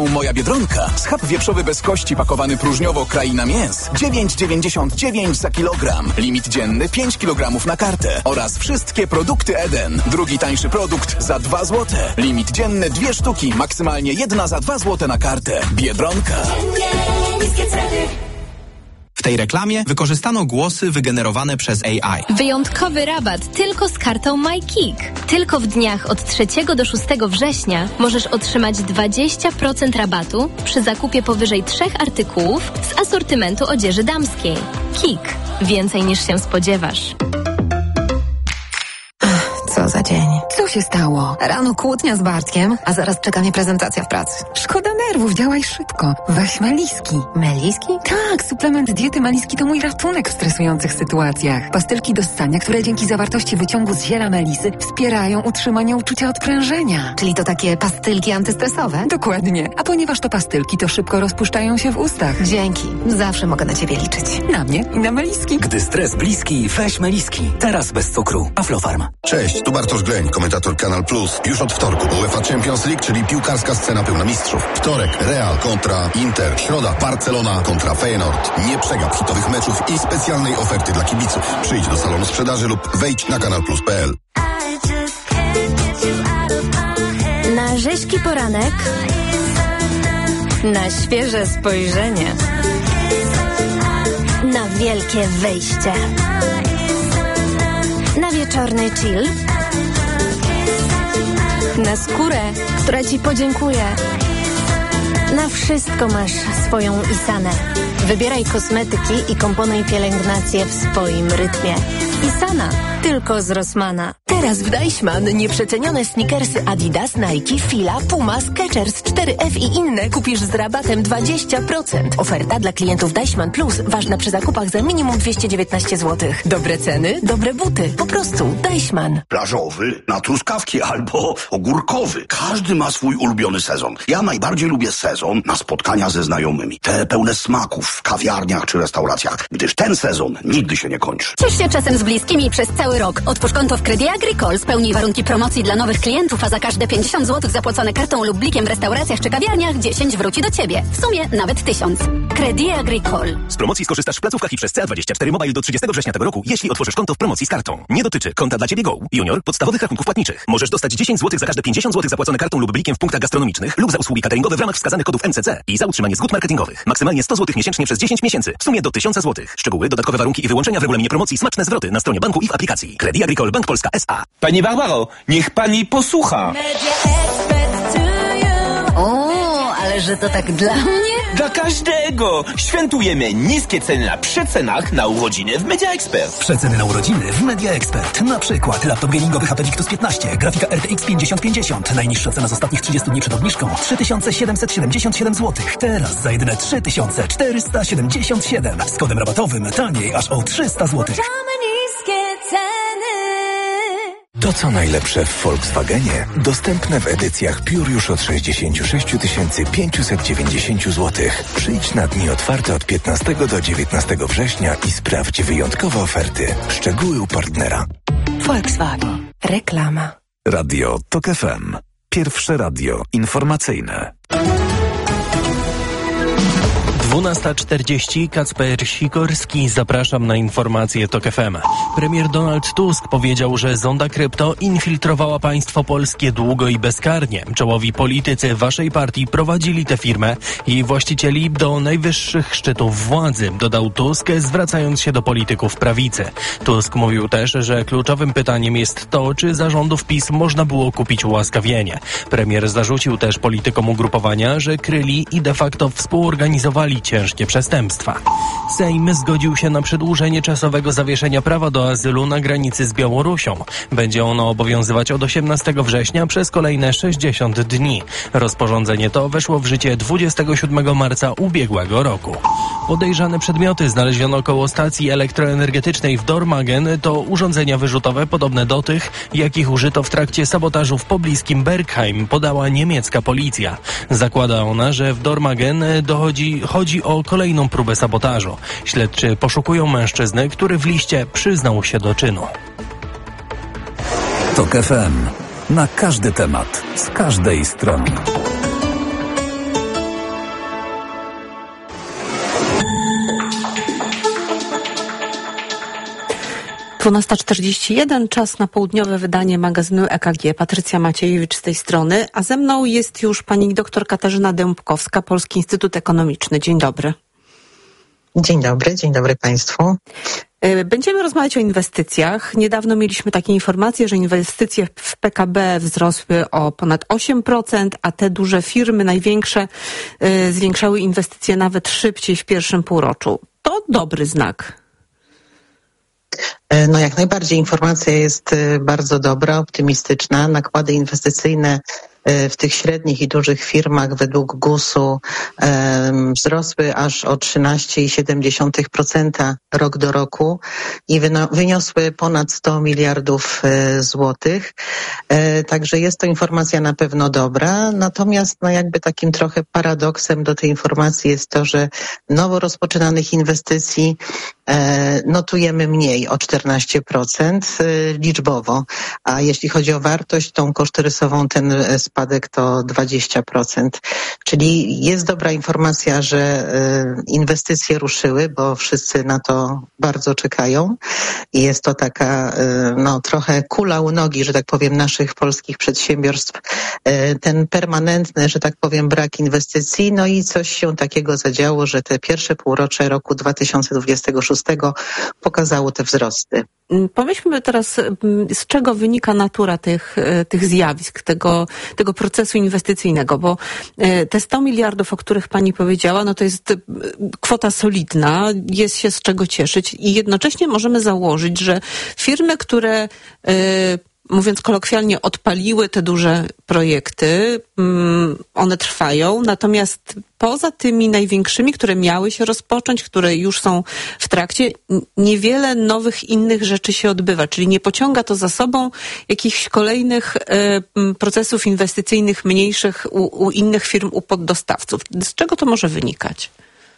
Moja Biedronka. Schab wieprzowy bez kości pakowany próżniowo Kraina Mięs. 9,99 za kilogram. Limit dzienny 5 kg na kartę. Oraz wszystkie produkty Eden. Drugi tańszy produkt za 2 zł. Limit dzienny 2 sztuki. Maksymalnie 1 za 2 zł na kartę. Biedronka. W tej reklamie wykorzystano głosy wygenerowane przez AI. Wyjątkowy rabat tylko z kartą MyKick. Tylko w dniach od 3 do 6 września możesz otrzymać 20% rabatu przy zakupie powyżej 3 artykułów z asortymentu odzieży damskiej. Kik. Więcej niż się spodziewasz. Co za dzień. Co się stało? Rano kłótnia z Bartkiem, a zaraz czeka mnie prezentacja w pracy. Szkoda nerwów, działaj szybko. Weź Meliski. Meliski? Tak, suplement diety Meliski to mój ratunek w stresujących sytuacjach. Pastylki do ssania, które dzięki zawartości wyciągu z ziela melisy wspierają utrzymanie uczucia odprężenia. Czyli to takie pastylki antystresowe? Dokładnie. A ponieważ to pastylki, to szybko rozpuszczają się w ustach. Dzięki. Zawsze mogę na ciebie liczyć. Na mnie i na Meliski. Gdy stres bliski, weź Meliski. Teraz bez cukru. Aflofarm. Cześć, tu Bartosz Greń, komentator Kanal Plus. Już od wtorku UEFA Champions League, czyli piłkarska scena pełna mistrzów. Wtorek Real kontra Inter. Środa Barcelona kontra Feyenoord. Nie przegap hitowych meczów i specjalnej oferty dla kibiców. Przyjdź do salonu sprzedaży lub wejdź na kanalplus.pl. Na rzeźki poranek, na świeże spojrzenie, na wielkie wyjście, na wieczorny chill, na skórę, która ci podziękuje. Na wszystko masz swoją Isanę. Wybieraj kosmetyki i komponuj pielęgnację w swoim rytmie. Isana. Tylko z Rossmana. Teraz w Deichmann nieprzecenione sneakersy Adidas, Nike, Fila, Puma, Skechers, 4F i inne kupisz z rabatem 20%. Oferta dla klientów Deichmann Plus ważna przy zakupach za minimum 219 zł. Dobre ceny, dobre buty. Po prostu Deichmann. Plażowy, na truskawki albo ogórkowy. Każdy ma swój ulubiony sezon. Ja najbardziej lubię sezon na spotkania ze znajomymi. Te pełne smaków w kawiarniach czy restauracjach, gdyż ten sezon nigdy się nie kończy. Ciesz się czasem z bliskimi przez cały rok. Otwórz konto w Crédit Agricole, spełnij warunki promocji dla nowych klientów, a za każde 50 zł zapłacone kartą lub blikiem w restauracjach czy kawiarniach 10 wróci do Ciebie. W sumie nawet 1000. Crédit Agricole. Z promocji skorzystasz w placówkach i przez CA24 Mobile do 30 września tego roku, jeśli otworzysz konto w promocji z kartą. Nie dotyczy konta dla Ciebie Go, Junior, podstawowych rachunków płatniczych. Możesz dostać 10 zł za każde 50 zł zapłacone kartą lub blikiem w punktach gastronomicznych lub za usługi cateringowe w ramach wskazanych kodów MCC i za utrzymanie zgód marketingowych. Maksymalnie 100 zł miesięcznie przez 10 miesięcy. W sumie do 1000 zł. Szczegóły, dodatkowe warunki i wyłączenia w regulaminie promocji, smaczne zwroty na stronie banku i w aplikacji. Crédit Agricole Bank Polska S.A. Pani Barbaro, niech pani posłucha. O, ale że to tak dla mnie? Dla każdego! Świętujemy niskie ceny na przecenach na urodziny w Media Expert. Przeceny na urodziny w Media Expert. Na przykład laptop gamingowy HP Victus 15, grafika RTX 5050. Najniższa cena z ostatnich 30 dni przed obniżką 3777 zł. Teraz za jedyne 3477. Z kodem rabatowym taniej aż o 300 zł. To co najlepsze w Volkswagenie dostępne w edycjach Pure już od 66 590 zł. Przyjdź na dni otwarte od 15 do 19 września i sprawdź wyjątkowe oferty. Szczegóły u partnera. Volkswagen. Reklama. Radio TOK FM. Pierwsze radio informacyjne. 12:40, Kacper Sikorski, zapraszam na informacje TOK FM. Premier Donald Tusk powiedział, że zonda krypto infiltrowała państwo polskie długo i bezkarnie. Czołowi politycy waszej partii prowadzili tę firmę i właścicieli do najwyższych szczytów władzy, dodał Tusk, zwracając się do polityków prawicy. Tusk mówił też, że kluczowym pytaniem jest to, czy za rządów PiS można było kupić ułaskawienie. Premier zarzucił też politykom ugrupowania, że kryli i de facto współorganizowali ciężkie przestępstwa. Sejm zgodził się na przedłużenie czasowego zawieszenia prawa do azylu na granicy z Białorusią. Będzie ono obowiązywać od 18 września przez kolejne 60 dni. Rozporządzenie to weszło w życie 27 marca ubiegłego roku. Podejrzane przedmioty znaleziono koło stacji elektroenergetycznej w Dormagen. To urządzenia wyrzutowe podobne do tych, jakich użyto w trakcie sabotażu w pobliskim Bergheim, podała niemiecka policja. Zakłada ona, że w Dormagen chodzi o kolejną próbę sabotażu. Śledczy poszukują mężczyzny, który w liście przyznał się do czynu. TOK FM. Na każdy temat, z każdej strony. 12:41, czas na południowe wydanie magazynu EKG. Patrycja Maciejewicz z tej strony, a ze mną jest już pani dr Katarzyna Dębkowska, Polski Instytut Ekonomiczny. Dzień dobry. Dzień dobry Państwu. Będziemy rozmawiać o inwestycjach. Niedawno mieliśmy takie informacje, że inwestycje w PKB wzrosły o ponad 8%, a te duże firmy, największe, zwiększały inwestycje nawet szybciej w pierwszym półroczu. To dobry znak. No jak najbardziej informacja jest bardzo dobra, optymistyczna. Nakłady inwestycyjne w tych średnich i dużych firmach według GUS-u wzrosły aż o 13,7% rok do roku i wyniosły ponad 100 miliardów złotych. Także jest to informacja na pewno dobra. Natomiast jakby takim trochę paradoksem do tej informacji jest to, że nowo rozpoczynanych inwestycji notujemy mniej o 14% liczbowo, a jeśli chodzi o wartość, tą kosztorysową ten spadek to 20%. Czyli jest dobra informacja, że inwestycje ruszyły, bo wszyscy na to bardzo czekają i jest to taka trochę kula u nogi, że tak powiem, naszych polskich przedsiębiorstw. Ten permanentny, że tak powiem, brak inwestycji, no i coś się takiego zadziało, że te pierwsze półrocze roku 2026 pokazało te wzrosty. Pomyślmy teraz, z czego wynika natura tych zjawisk, tego procesu inwestycyjnego, bo te 100 miliardów, o których pani powiedziała, no to jest kwota solidna, jest się z czego cieszyć i jednocześnie możemy założyć, że firmy, które mówiąc kolokwialnie, odpaliły te duże projekty, one trwają, natomiast poza tymi największymi, które miały się rozpocząć, które już są w trakcie, niewiele nowych innych rzeczy się odbywa, czyli nie pociąga to za sobą jakichś kolejnych procesów inwestycyjnych mniejszych u innych firm, u poddostawców. Z czego to może wynikać?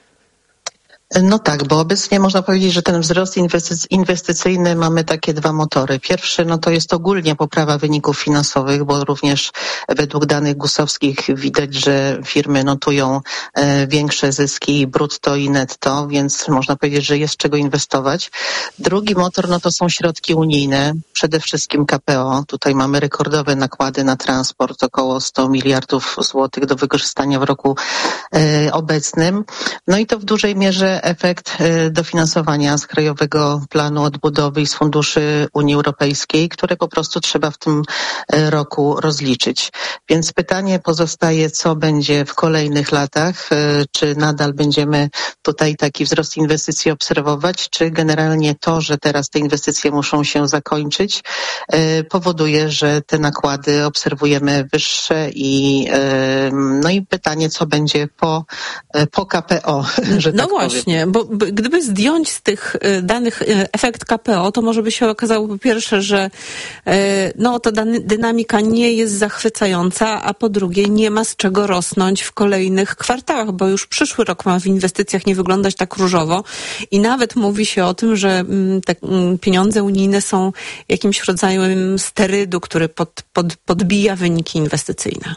No tak, bo obecnie można powiedzieć, że ten wzrost inwestycyjny mamy takie dwa motory. Pierwszy, no to jest ogólnie poprawa wyników finansowych, bo również według danych GUS-owskich widać, że firmy notują większe zyski brutto i netto, więc można powiedzieć, że jest czego inwestować. Drugi motor, no to są środki unijne, przede wszystkim KPO. Tutaj mamy rekordowe nakłady na transport, około 100 miliardów złotych do wykorzystania w roku obecnym. No i to w dużej mierze efekt dofinansowania z Krajowego Planu Odbudowy i z funduszy Unii Europejskiej, które po prostu trzeba w tym roku rozliczyć. Więc pytanie pozostaje, co będzie w kolejnych latach, czy nadal będziemy tutaj taki wzrost inwestycji obserwować, czy generalnie to, że teraz te inwestycje muszą się zakończyć, powoduje, że te nakłady obserwujemy wyższe i pytanie, co będzie po KPO, że no tak właśnie, powiem. Bo gdyby zdjąć z tych danych efekt KPO, to może by się okazało po pierwsze, że ta dynamika nie jest zachwycająca, a po drugie nie ma z czego rosnąć w kolejnych kwartałach, bo już przyszły rok ma w inwestycjach nie wyglądać tak różowo i nawet mówi się o tym, że te pieniądze unijne są jakimś rodzajem sterydu, który podbija wyniki inwestycyjne.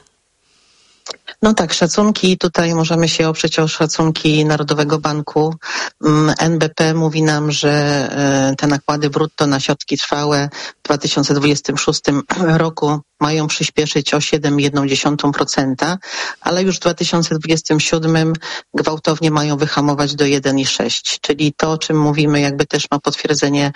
No tak, szacunki, tutaj możemy się oprzeć o szacunki Narodowego Banku. NBP mówi nam, że te nakłady brutto na środki trwałe w 2026 roku mają przyspieszyć o 7,1%, ale już w 2027 gwałtownie mają wyhamować do 1,6%. Czyli to, o czym mówimy, jakby też ma potwierdzenie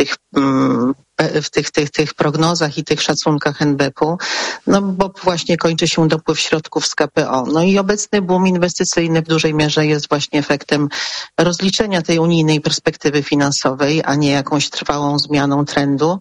w tych prognozach i tych szacunkach NBP-u, no bo właśnie kończy się dopływ środków z KPO. No i obecny boom inwestycyjny w dużej mierze jest właśnie efektem rozliczenia tej unijnej perspektywy finansowej, a nie jakąś trwałą zmianą trendu.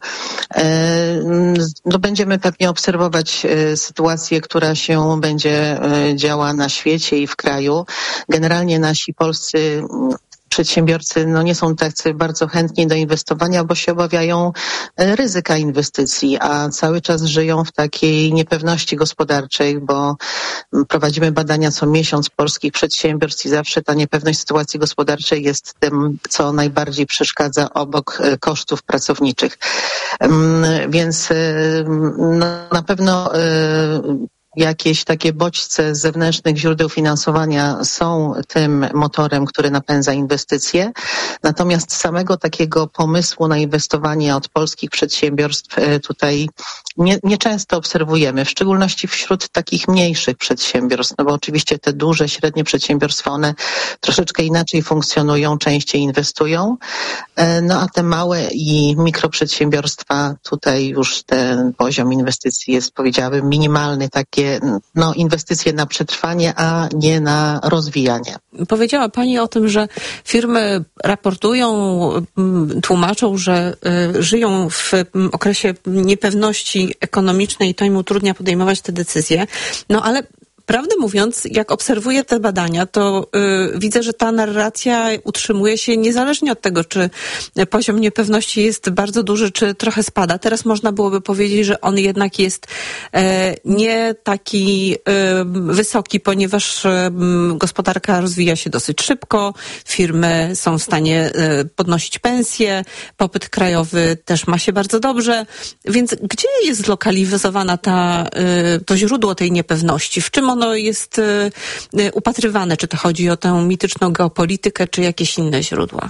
No będziemy pewnie obserwować sytuację, która się będzie działa na świecie i w kraju. Generalnie nasi polscy przedsiębiorcy nie są tacy bardzo chętni do inwestowania, bo się obawiają ryzyka inwestycji, a cały czas żyją w takiej niepewności gospodarczej, bo prowadzimy badania co miesiąc polskich przedsiębiorstw i zawsze ta niepewność sytuacji gospodarczej jest tym, co najbardziej przeszkadza obok kosztów pracowniczych. Więc na pewno jakieś takie bodźce z zewnętrznych źródeł finansowania są tym motorem, który napędza inwestycje. Natomiast samego takiego pomysłu na inwestowanie od polskich przedsiębiorstw tutaj nieczęsto obserwujemy, w szczególności wśród takich mniejszych przedsiębiorstw, no bo oczywiście te duże, średnie przedsiębiorstwa, one troszeczkę inaczej funkcjonują, częściej inwestują, no a te małe i mikroprzedsiębiorstwa, tutaj już ten poziom inwestycji jest, powiedziałabym, minimalny, takie inwestycje na przetrwanie, a nie na rozwijanie. Powiedziała Pani o tym, że firmy raportują, tłumaczą, że żyją w okresie niepewności ekonomicznej i to im utrudnia podejmować te decyzje. No ale prawdę mówiąc, jak obserwuję te badania, to widzę, że ta narracja utrzymuje się niezależnie od tego, czy poziom niepewności jest bardzo duży, czy trochę spada. Teraz można byłoby powiedzieć, że on jednak jest nie taki wysoki, ponieważ gospodarka rozwija się dosyć szybko, firmy są w stanie podnosić pensje, popyt krajowy też ma się bardzo dobrze. Więc gdzie jest zlokalizowana to źródło tej niepewności? W czym ono jest upatrywane? Czy to chodzi o tę mityczną geopolitykę, czy jakieś inne źródła?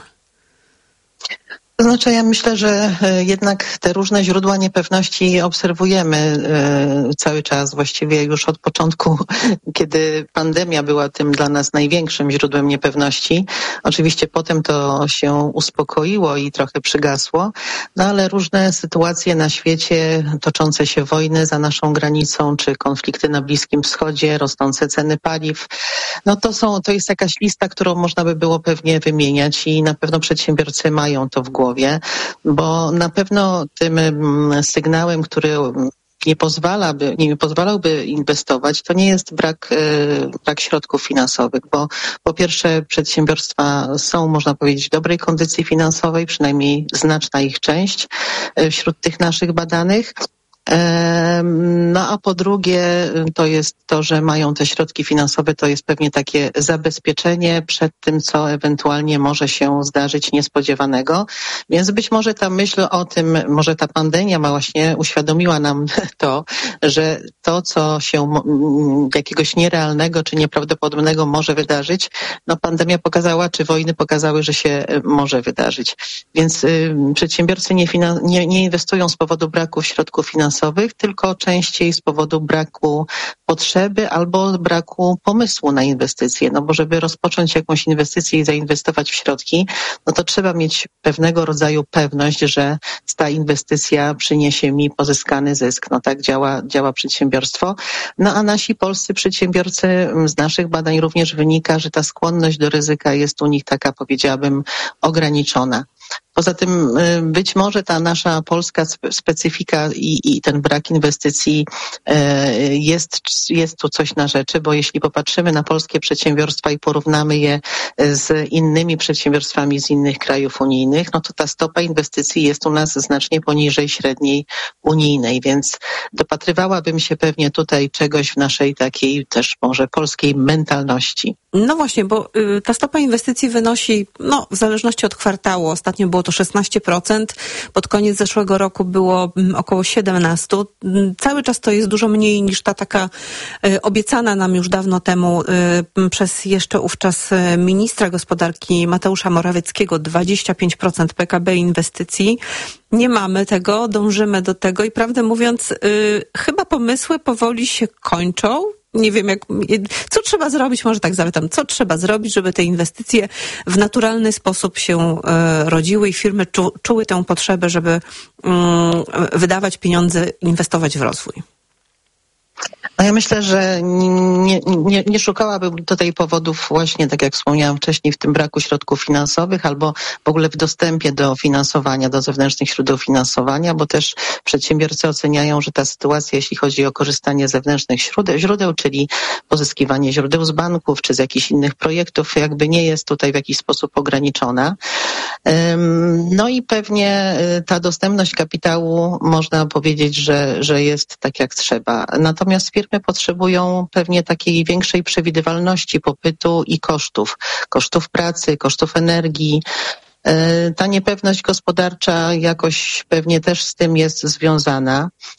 To znaczy, ja myślę, że jednak te różne źródła niepewności obserwujemy cały czas, właściwie już od początku, kiedy pandemia była tym dla nas największym źródłem niepewności. Oczywiście potem to się uspokoiło i trochę przygasło, no ale różne sytuacje na świecie, toczące się wojny za naszą granicą, czy konflikty na Bliskim Wschodzie, rosnące ceny paliw, no to jest jakaś lista, którą można by było pewnie wymieniać i na pewno przedsiębiorcy mają to w głowie. Bo na pewno tym sygnałem, który nie pozwalałby inwestować, to nie jest brak środków finansowych, bo po pierwsze przedsiębiorstwa są, można powiedzieć, w dobrej kondycji finansowej, przynajmniej znaczna ich część wśród tych naszych badanych. No a po drugie to jest to, że mają te środki finansowe, to jest pewnie takie zabezpieczenie przed tym, co ewentualnie może się zdarzyć niespodziewanego. Więc być może ta myśl o tym, może ta pandemia właśnie uświadomiła nam to, że to, co się jakiegoś nierealnego czy nieprawdopodobnego może wydarzyć, no pandemia pokazała, czy wojny pokazały, że się może wydarzyć. Więc przedsiębiorcy nie inwestują z powodu braku środków finansowych, tylko częściej z powodu braku potrzeby albo braku pomysłu na inwestycje. No bo żeby rozpocząć jakąś inwestycję i zainwestować w środki, no to trzeba mieć pewnego rodzaju pewność, że ta inwestycja przyniesie mi pozyskany zysk. No tak działa przedsiębiorstwo. No a nasi polscy przedsiębiorcy, z naszych badań również wynika, że ta skłonność do ryzyka jest u nich taka, powiedziałabym, ograniczona. Poza tym być może ta nasza polska specyfika i ten brak inwestycji jest tu coś na rzeczy, bo jeśli popatrzymy na polskie przedsiębiorstwa i porównamy je z innymi przedsiębiorstwami z innych krajów unijnych, no to ta stopa inwestycji jest u nas znacznie poniżej średniej unijnej, więc dopatrywałabym się pewnie tutaj czegoś w naszej takiej też może polskiej mentalności. No właśnie, bo ta stopa inwestycji wynosi, w zależności od kwartału, ostatnio było to 16%, pod koniec zeszłego roku było około 17%. Cały czas to jest dużo mniej niż ta taka obiecana nam już dawno temu przez jeszcze ówczas ministra gospodarki Mateusza Morawieckiego 25% PKB inwestycji. Nie mamy tego, dążymy do tego i prawdę mówiąc, chyba pomysły powoli się kończą. Nie wiem, co trzeba zrobić, może tak zapytam, co trzeba zrobić, żeby te inwestycje w naturalny sposób się rodziły i firmy czuły tę potrzebę, żeby wydawać pieniądze, inwestować w rozwój? No ja myślę, że nie szukałabym tutaj powodów właśnie, tak jak wspomniałam wcześniej, w tym braku środków finansowych albo w ogóle w dostępie do finansowania, do zewnętrznych źródeł finansowania, bo też przedsiębiorcy oceniają, że ta sytuacja, jeśli chodzi o korzystanie z zewnętrznych źródeł, czyli pozyskiwanie źródeł z banków czy z jakichś innych projektów, jakby nie jest tutaj w jakiś sposób ograniczona. No i pewnie ta dostępność kapitału, można powiedzieć, że jest tak jak trzeba. Natomiast firmy potrzebują pewnie takiej większej przewidywalności popytu i kosztów pracy, kosztów energii. Ta niepewność gospodarcza jakoś pewnie też z tym jest związana.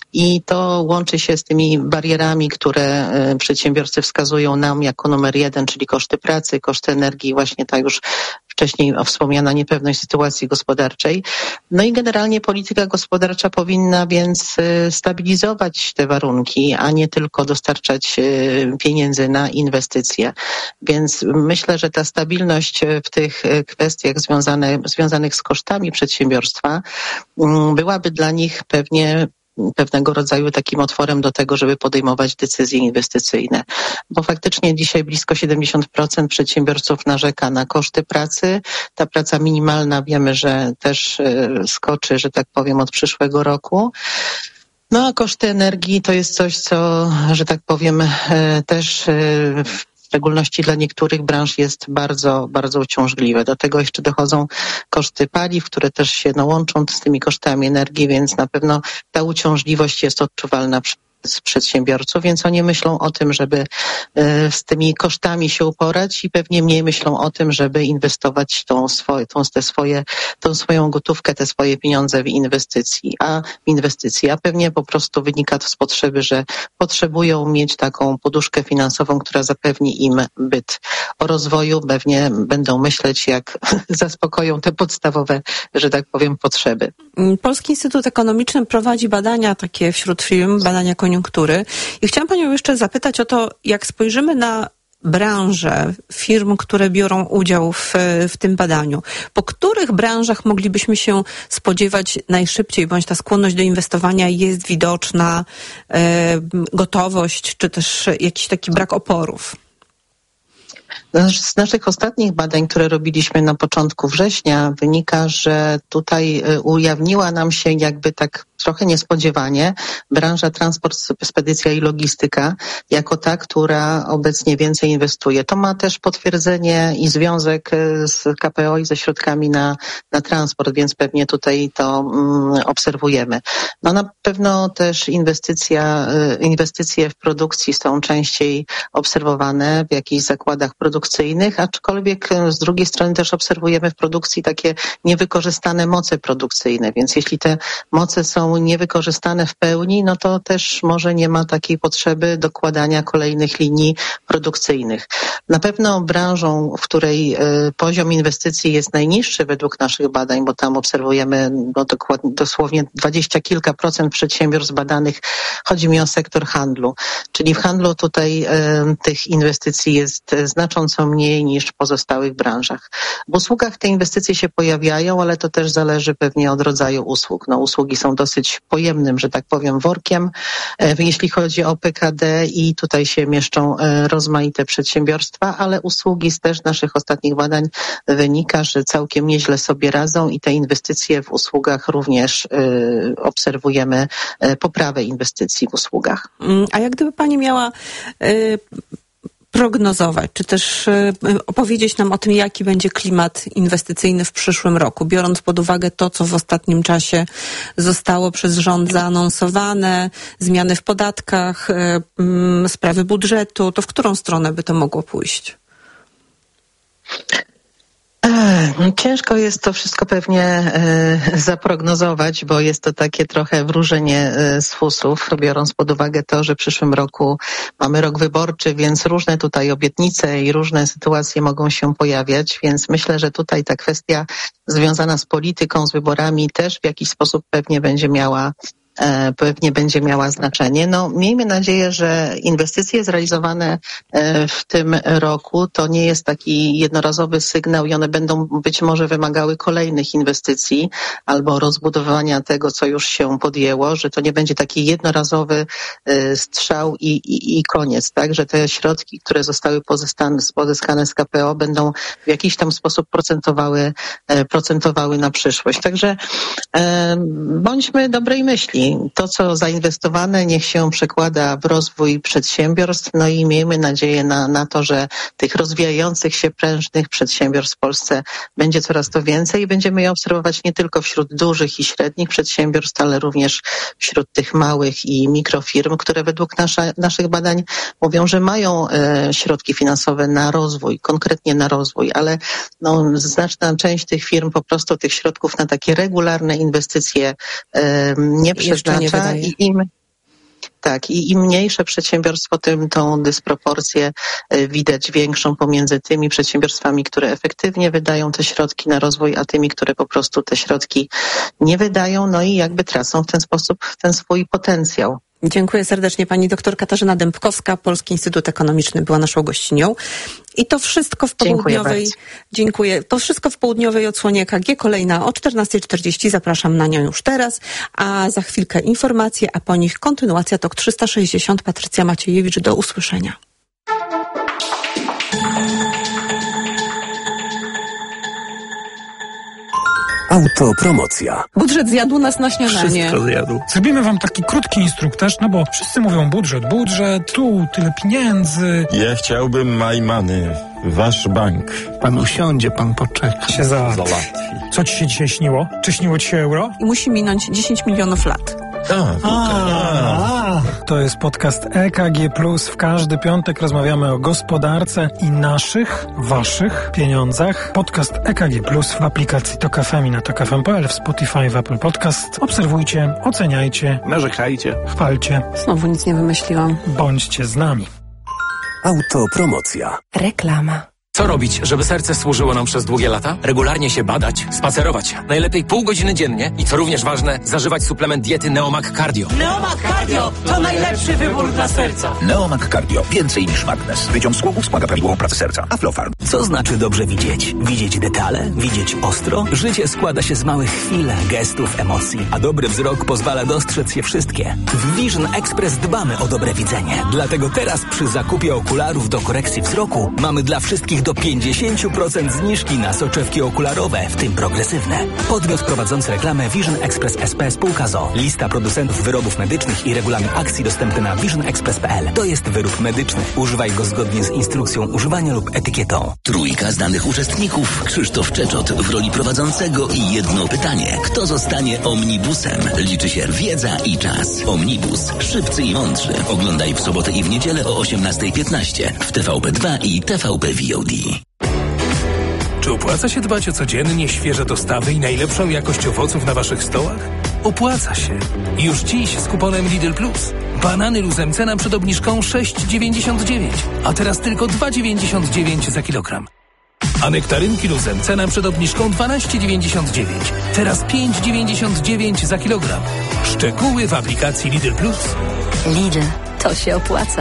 i to łączy się z tymi barierami, które przedsiębiorcy wskazują nam jako numer 1, czyli koszty pracy, koszty energii, właśnie ta już wcześniej wspomniana niepewność sytuacji gospodarczej. No i generalnie polityka gospodarcza powinna więc stabilizować te warunki, a nie tylko dostarczać pieniędzy na inwestycje. Więc myślę, że ta stabilność w tych kwestiach związanych z kosztami przedsiębiorstwa byłaby dla nich pewnego rodzaju takim otworem do tego, żeby podejmować decyzje inwestycyjne. Bo faktycznie dzisiaj blisko 70% przedsiębiorców narzeka na koszty pracy. Ta praca minimalna wiemy, że też skoczy, że tak powiem, od przyszłego roku. No a koszty energii to jest coś, co, że tak powiem, też w szczególności dla niektórych branż jest bardzo, bardzo uciążliwe. Do tego jeszcze dochodzą koszty paliw, które też się łączą z tymi kosztami energii, więc na pewno ta uciążliwość jest odczuwalna z przedsiębiorców, więc oni myślą o tym, żeby z tymi kosztami się uporać i pewnie mniej myślą o tym, żeby inwestować tą swoją gotówkę, te swoje pieniądze w inwestycji. A pewnie po prostu wynika to z potrzeby, że potrzebują mieć taką poduszkę finansową, która zapewni im byt. O rozwoju pewnie będą myśleć, jak zaspokoją te podstawowe, że tak powiem, potrzeby. Polski Instytut Ekonomiczny prowadzi badania takie wśród firm, badania koniunktury. I chciałam Panią jeszcze zapytać o to, jak spojrzymy na branże firm, które biorą udział w tym badaniu. Po których branżach moglibyśmy się spodziewać najszybciej, bądź ta skłonność do inwestowania jest widoczna, gotowość, czy też jakiś taki brak oporów? Z naszych ostatnich badań, które robiliśmy na początku września, wynika, że tutaj ujawniła nam się jakby tak trochę niespodziewanie branża transport, spedycja i logistyka jako ta, która obecnie więcej inwestuje. To ma też potwierdzenie i związek z KPO i ze środkami na transport, więc pewnie tutaj to obserwujemy. No na pewno też inwestycje w produkcji są częściej obserwowane w jakichś zakładach produkcyjnych, aczkolwiek z drugiej strony też obserwujemy w produkcji takie niewykorzystane moce produkcyjne, więc jeśli te moce są niewykorzystane w pełni, no to też może nie ma takiej potrzeby dokładania kolejnych linii produkcyjnych. Na pewno branżą, w której poziom inwestycji jest najniższy według naszych badań, bo tam obserwujemy dosłownie 20 kilka procent przedsiębiorstw badanych, chodzi mi o sektor handlu. Czyli w handlu tutaj tych inwestycji jest znacząco mniej niż w pozostałych branżach. W usługach te inwestycje się pojawiają, ale to też zależy pewnie od rodzaju usług. No, usługi są dosyć pojemnym, że tak powiem, workiem, jeśli chodzi o PKD i tutaj się mieszczą rozmaite przedsiębiorstwa, ale usługi z też naszych ostatnich badań wynika, że całkiem nieźle sobie radzą i te inwestycje w usługach również obserwujemy poprawę inwestycji w usługach. A jak gdyby Pani miała prognozować, czy też opowiedzieć nam o tym, jaki będzie klimat inwestycyjny w przyszłym roku, biorąc pod uwagę to, co w ostatnim czasie zostało przez rząd zaanonsowane, zmiany w podatkach, sprawy budżetu, to w którą stronę by to mogło pójść? Ciężko jest to wszystko pewnie zaprognozować, bo jest to takie trochę wróżenie z fusów, biorąc pod uwagę to, że w przyszłym roku mamy rok wyborczy, więc różne tutaj obietnice i różne sytuacje mogą się pojawiać, więc myślę, że tutaj ta kwestia związana z polityką, z wyborami też w jakiś sposób pewnie będzie miała znaczenie. No, miejmy nadzieję, że inwestycje zrealizowane w tym roku to nie jest taki jednorazowy sygnał i one będą być może wymagały kolejnych inwestycji albo rozbudowania tego, co już się podjęło, że to nie będzie taki jednorazowy strzał i koniec, tak, że te środki, które zostały pozyskane z KPO będą w jakiś tam sposób procentowały na przyszłość. Także bądźmy dobrej myśli. To, co zainwestowane, niech się przekłada w rozwój przedsiębiorstw, no i miejmy nadzieję na to, że tych rozwijających się prężnych przedsiębiorstw w Polsce będzie coraz to więcej i będziemy je obserwować nie tylko wśród dużych i średnich przedsiębiorstw, ale również wśród tych małych i mikrofirm, które według naszych badań mówią, że mają środki finansowe na rozwój, konkretnie na rozwój, ale znaczna część tych firm po prostu tych środków na takie regularne inwestycje nie przeznacza Tak, i im mniejsze przedsiębiorstwo, tym tą dysproporcję widać większą pomiędzy tymi przedsiębiorstwami, które efektywnie wydają te środki na rozwój, a tymi, które po prostu te środki nie wydają, no i jakby tracą w ten sposób ten swój potencjał. Dziękuję serdecznie. Pani doktor Katarzyna Dębkowska, Polski Instytut Ekonomiczny była naszą gościnią. I to wszystko w południowej... Dziękuję. To wszystko w południowej odsłonie EKG. Kolejna o 14:40. Zapraszam na nią już teraz. A za chwilkę informacje, a po nich kontynuacja TOK 360. Patrycja Maciejewicz. Do usłyszenia. Autopromocja. Budżet zjadł nas na śniadanie. Wszystko zjadł. Zrobimy wam taki krótki instruktaż, no bo wszyscy mówią budżet, tu tyle pieniędzy. Ja chciałbym my money, wasz bank. Pan usiądzie, pan poczeka. Się załatwi. Co ci się dzisiaj śniło? Czy śniło ci się euro? I musi minąć 10 milionów lat. To jest podcast EKG+. W każdy piątek rozmawiamy o gospodarce i naszych, waszych pieniądzach. Podcast EKG+, w aplikacji TOK FM i na tokfm.pl, w Spotify, w Apple Podcast. Obserwujcie, oceniajcie, narzekajcie, chwalcie. Znowu nic nie wymyśliłam. Bądźcie z nami. Autopromocja. Reklama. Co robić, żeby serce służyło nam przez długie lata? Regularnie się badać, spacerować. Najlepiej pół godziny dziennie i co również ważne, zażywać suplement diety Neomag Cardio. Neomag Cardio to najlepszy wybór dla serca. Neomag Cardio. Więcej niż magnez. Wyciąg z głowów wspomaga prawidłową pracę serca. Aflofarm. Co znaczy dobrze widzieć? Widzieć detale? Widzieć ostro? Życie składa się z małych chwil, gestów, emocji, a dobry wzrok pozwala dostrzec je wszystkie. W Vision Express dbamy o dobre widzenie. Dlatego teraz przy zakupie okularów do korekcji wzroku mamy dla wszystkich do 50% zniżki na soczewki okularowe, w tym progresywne. Podmiot prowadzący reklamę Vision Express SP spółka ZOO. Lista producentów wyrobów medycznych i regulamin akcji dostępny na visionexpress.pl. To jest wyrób medyczny. Używaj go zgodnie z instrukcją używania lub etykietą. Trójka znanych uczestników. Krzysztof Czeczot w roli prowadzącego i jedno pytanie. Kto zostanie omnibusem? Liczy się wiedza i czas. Omnibus. Szybcy i mądrzy. Oglądaj w sobotę i w niedzielę o 18:15 w TVP2 i TVP VOD. Czy opłaca się dbać o codziennie świeże dostawy i najlepszą jakość owoców na waszych stołach? Opłaca się. Już dziś z kuponem Lidl Plus. Banany luzem cena przed obniżką 6,99, a teraz tylko 2,99 za kilogram. A nektarynki luzem cena przed obniżką 12,99, teraz 5,99 za kilogram. Szczegóły w aplikacji Lidl Plus. Lidl, to się opłaca.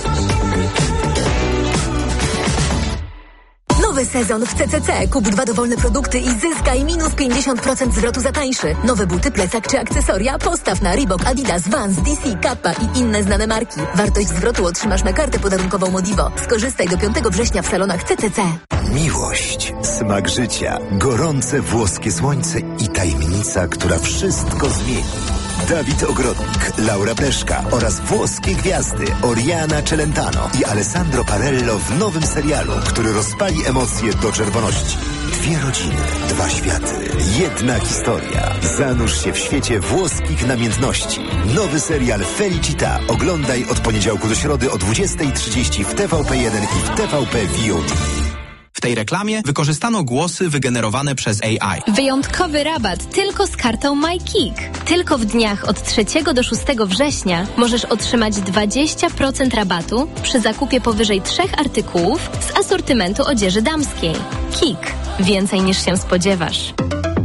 Nowy sezon w CCC. Kup 2 dowolne produkty i zyskaj minus 50% zwrotu za tańszy. Nowe buty, plecak czy akcesoria? Postaw na Reebok, Adidas, Vans, DC, Kappa i inne znane marki. Wartość zwrotu otrzymasz na kartę podarunkową Modivo. Skorzystaj do 5 września w salonach CCC. Miłość, smak życia, gorące włoskie słońce i tajemnica, która wszystko zmieni. Dawid Ogrodnik, Laura Pleszka oraz włoskie gwiazdy Oriana Celentano i Alessandro Parello w nowym serialu, który rozpali emocje do czerwoności. 2 rodziny, 2 światy, 1 historia. Zanurz się w świecie włoskich namiętności. Nowy serial Felicita oglądaj od poniedziałku do środy o 20:30 w TVP1 i w TVP VOD. W tej reklamie wykorzystano głosy wygenerowane przez AI. Wyjątkowy rabat tylko z kartą MyKick. Tylko w dniach od 3 do 6 września możesz otrzymać 20% rabatu przy zakupie powyżej 3 artykułów z asortymentu odzieży damskiej. Kick. Więcej niż się spodziewasz.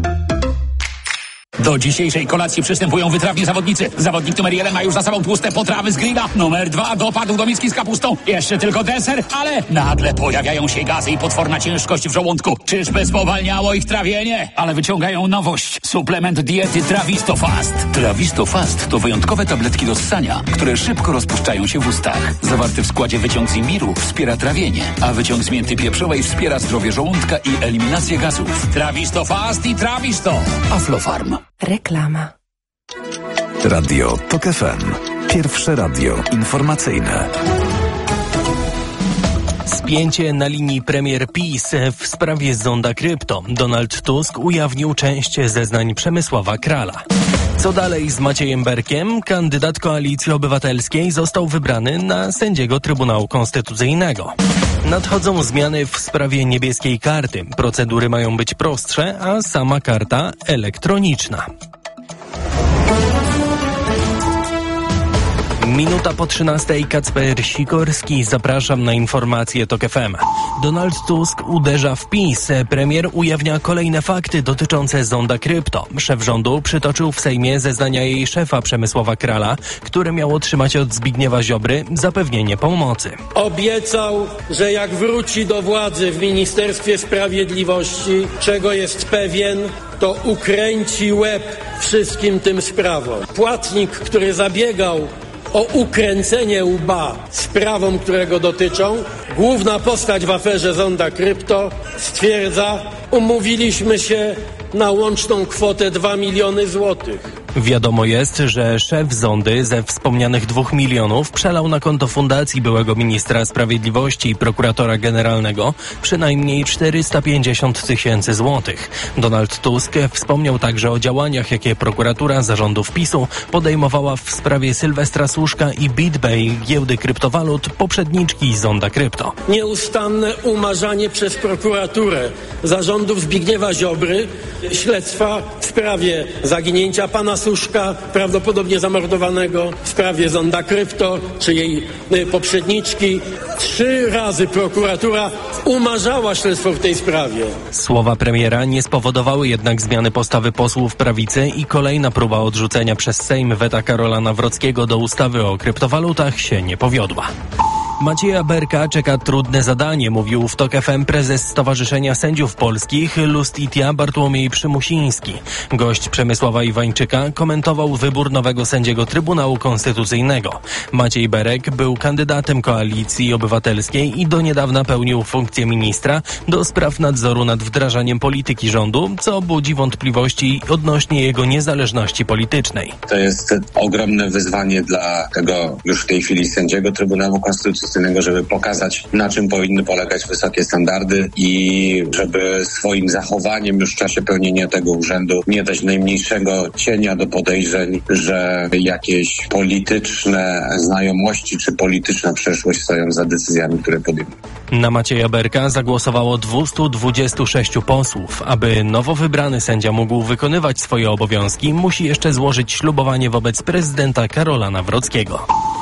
Do dzisiejszej kolacji przystępują wytrawni zawodnicy. Zawodnik numer 1 ma już za sobą tłuste potrawy z grilla. Numer 2 dopadł do miski z kapustą. Jeszcze tylko deser, ale nagle pojawiają się gazy i potworna ciężkość w żołądku. Czyżby spowalniało ich trawienie? Ale wyciągają nowość. Suplement diety Travistofast. Travistofast to wyjątkowe tabletki do ssania, które szybko rozpuszczają się w ustach. Zawarty w składzie wyciąg z imbiru wspiera trawienie, a wyciąg z mięty pieprzowej wspiera zdrowie żołądka i eliminację gazów. Travistofast i Travisto. Aflofarm. Reklama. Radio TOK FM. Pierwsze radio informacyjne. Spięcie na linii premier PiS w sprawie zonda krypto. Donald Tusk ujawnił część zeznań Przemysława Krala. Co dalej z Maciejem Berkiem? Kandydat Koalicji Obywatelskiej został wybrany na sędziego Trybunału Konstytucyjnego. Nadchodzą zmiany w sprawie niebieskiej karty. Procedury mają być prostsze, a sama karta elektroniczna. Minuta po 13:00, Kacper Sikorski. Zapraszam na informacje TOK FM. Donald Tusk uderza w PiS. Premier ujawnia kolejne fakty dotyczące zonda krypto. Szef rządu przytoczył w Sejmie zeznania jej szefa Przemysława Krala, który miał otrzymać od Zbigniewa Ziobry zapewnienie pomocy. Obiecał, że jak wróci do władzy w Ministerstwie Sprawiedliwości, czego jest pewien, to ukręci łeb wszystkim tym sprawom. Płatnik, który zabiegał o ukręcenie łba sprawom, które go dotyczą, główna postać w aferze zonda krypto, stwierdza: umówiliśmy się na łączną kwotę 2 miliony złotych. Wiadomo jest, że szef zondy ze wspomnianych 2 milionów przelał na konto fundacji byłego ministra sprawiedliwości i prokuratora generalnego przynajmniej 450 000 złotych. Donald Tusk wspomniał także o działaniach, jakie prokuratura zarządów PiS-u podejmowała w sprawie Sylwestra Słuszka i BitBay, giełdy kryptowalut, poprzedniczki zonda krypto. Nieustanne umarzanie przez prokuraturę zarządów Zbigniewa Ziobry śledztwa w sprawie zaginięcia pana Słuszka, prawdopodobnie zamordowanego, w sprawie zonda krypto, czy jej poprzedniczki. 3 razy prokuratura umarzała śledztwo w tej sprawie. Słowa premiera nie spowodowały jednak zmiany postawy posłów prawicy i kolejna próba odrzucenia przez Sejm weta Karola Nawrockiego do ustawy o kryptowalutach się nie powiodła. Macieja Berka czeka trudne zadanie, mówił w TOK FM prezes Stowarzyszenia Sędziów Polskich Lustitia Bartłomiej Przymusiński. Gość Przemysława Iwańczyka komentował wybór nowego sędziego Trybunału Konstytucyjnego. Maciej Berek był kandydatem Koalicji Obywatelskiej i do niedawna pełnił funkcję ministra do spraw nadzoru nad wdrażaniem polityki rządu, co budzi wątpliwości odnośnie jego niezależności politycznej. To jest ogromne wyzwanie dla tego już w tej chwili sędziego Trybunału Konstytucyjnego, żeby pokazać, na czym powinny polegać wysokie standardy i żeby swoim zachowaniem już w czasie pełnienia tego urzędu nie dać najmniejszego cienia do podejrzeń, że jakieś polityczne znajomości czy polityczna przeszłość stoją za decyzjami, które podejmuje. Na Macieja Berka zagłosowało 226 posłów. Aby nowo wybrany sędzia mógł wykonywać swoje obowiązki, musi jeszcze złożyć ślubowanie wobec prezydenta Karola Nawrockiego.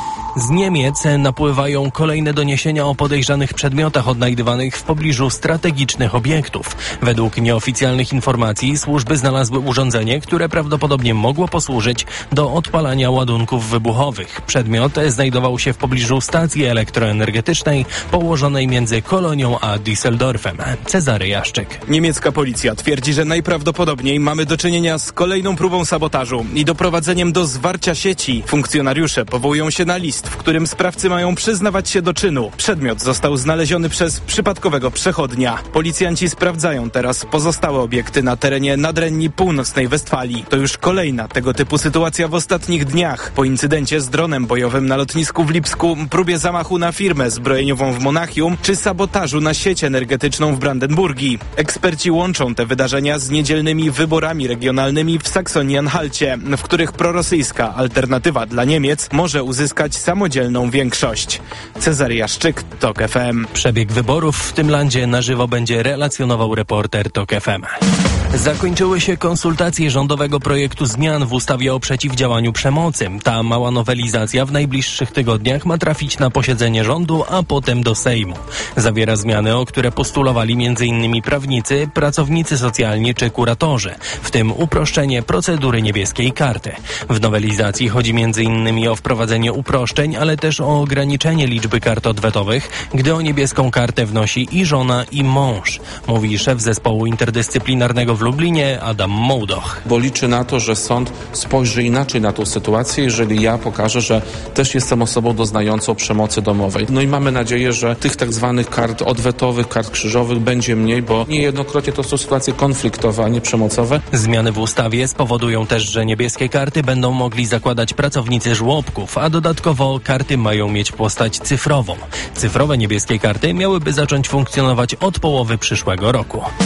Z Niemiec napływają kolejne doniesienia o podejrzanych przedmiotach odnajdywanych w pobliżu strategicznych obiektów. Według nieoficjalnych informacji służby znalazły urządzenie, które prawdopodobnie mogło posłużyć do odpalania ładunków wybuchowych. Przedmiot znajdował się w pobliżu stacji elektroenergetycznej położonej między Kolonią a Düsseldorfem. Cezary Jaszczyk. Niemiecka policja twierdzi, że najprawdopodobniej mamy do czynienia z kolejną próbą sabotażu i doprowadzeniem do zwarcia sieci. Funkcjonariusze powołują się na list, w którym sprawcy mają przyznawać się do czynu. Przedmiot został znaleziony przez przypadkowego przechodnia. Policjanci sprawdzają teraz pozostałe obiekty na terenie Nadrenii Północnej Westfalii. To już kolejna tego typu sytuacja w ostatnich dniach. Po incydencie z dronem bojowym na lotnisku w Lipsku, próbie zamachu na firmę zbrojeniową w Monachium czy sabotażu na sieć energetyczną w Brandenburgii. Eksperci łączą te wydarzenia z niedzielnymi wyborami regionalnymi w Saksonii-Anhalcie, w których prorosyjska alternatywa dla Niemiec może uzyskać samodzielną większość. Cezary Jaszczyk, TOK FM. Przebieg wyborów w tym landzie na żywo będzie relacjonował reporter TOK FM. Zakończyły się konsultacje rządowego projektu zmian w ustawie o przeciwdziałaniu przemocy. Ta mała nowelizacja w najbliższych tygodniach ma trafić na posiedzenie rządu, a potem do Sejmu. Zawiera zmiany, o które postulowali m.in. prawnicy, pracownicy socjalni czy kuratorzy, w tym uproszczenie procedury niebieskiej karty. W nowelizacji chodzi m.in. o wprowadzenie uproszczeń, ale też o ograniczenie liczby kart odwetowych, gdy o niebieską kartę wnosi i żona, i mąż, mówi szef zespołu interdyscyplinarnego w Lublinie Adam Mołdoch. Bo liczy na to, że sąd spojrzy inaczej na tą sytuację, jeżeli ja pokażę, że też jestem osobą doznającą przemocy domowej. No i mamy nadzieję, że tych tak zwanych kart odwetowych, kart krzyżowych będzie mniej, bo niejednokrotnie to są sytuacje konfliktowe, a nie przemocowe. Zmiany w ustawie spowodują też, że niebieskie karty będą mogli zakładać pracownicy żłobków, a dodatkowo karty mają mieć postać cyfrową. Cyfrowe niebieskie karty miałyby zacząć funkcjonować od połowy przyszłego roku.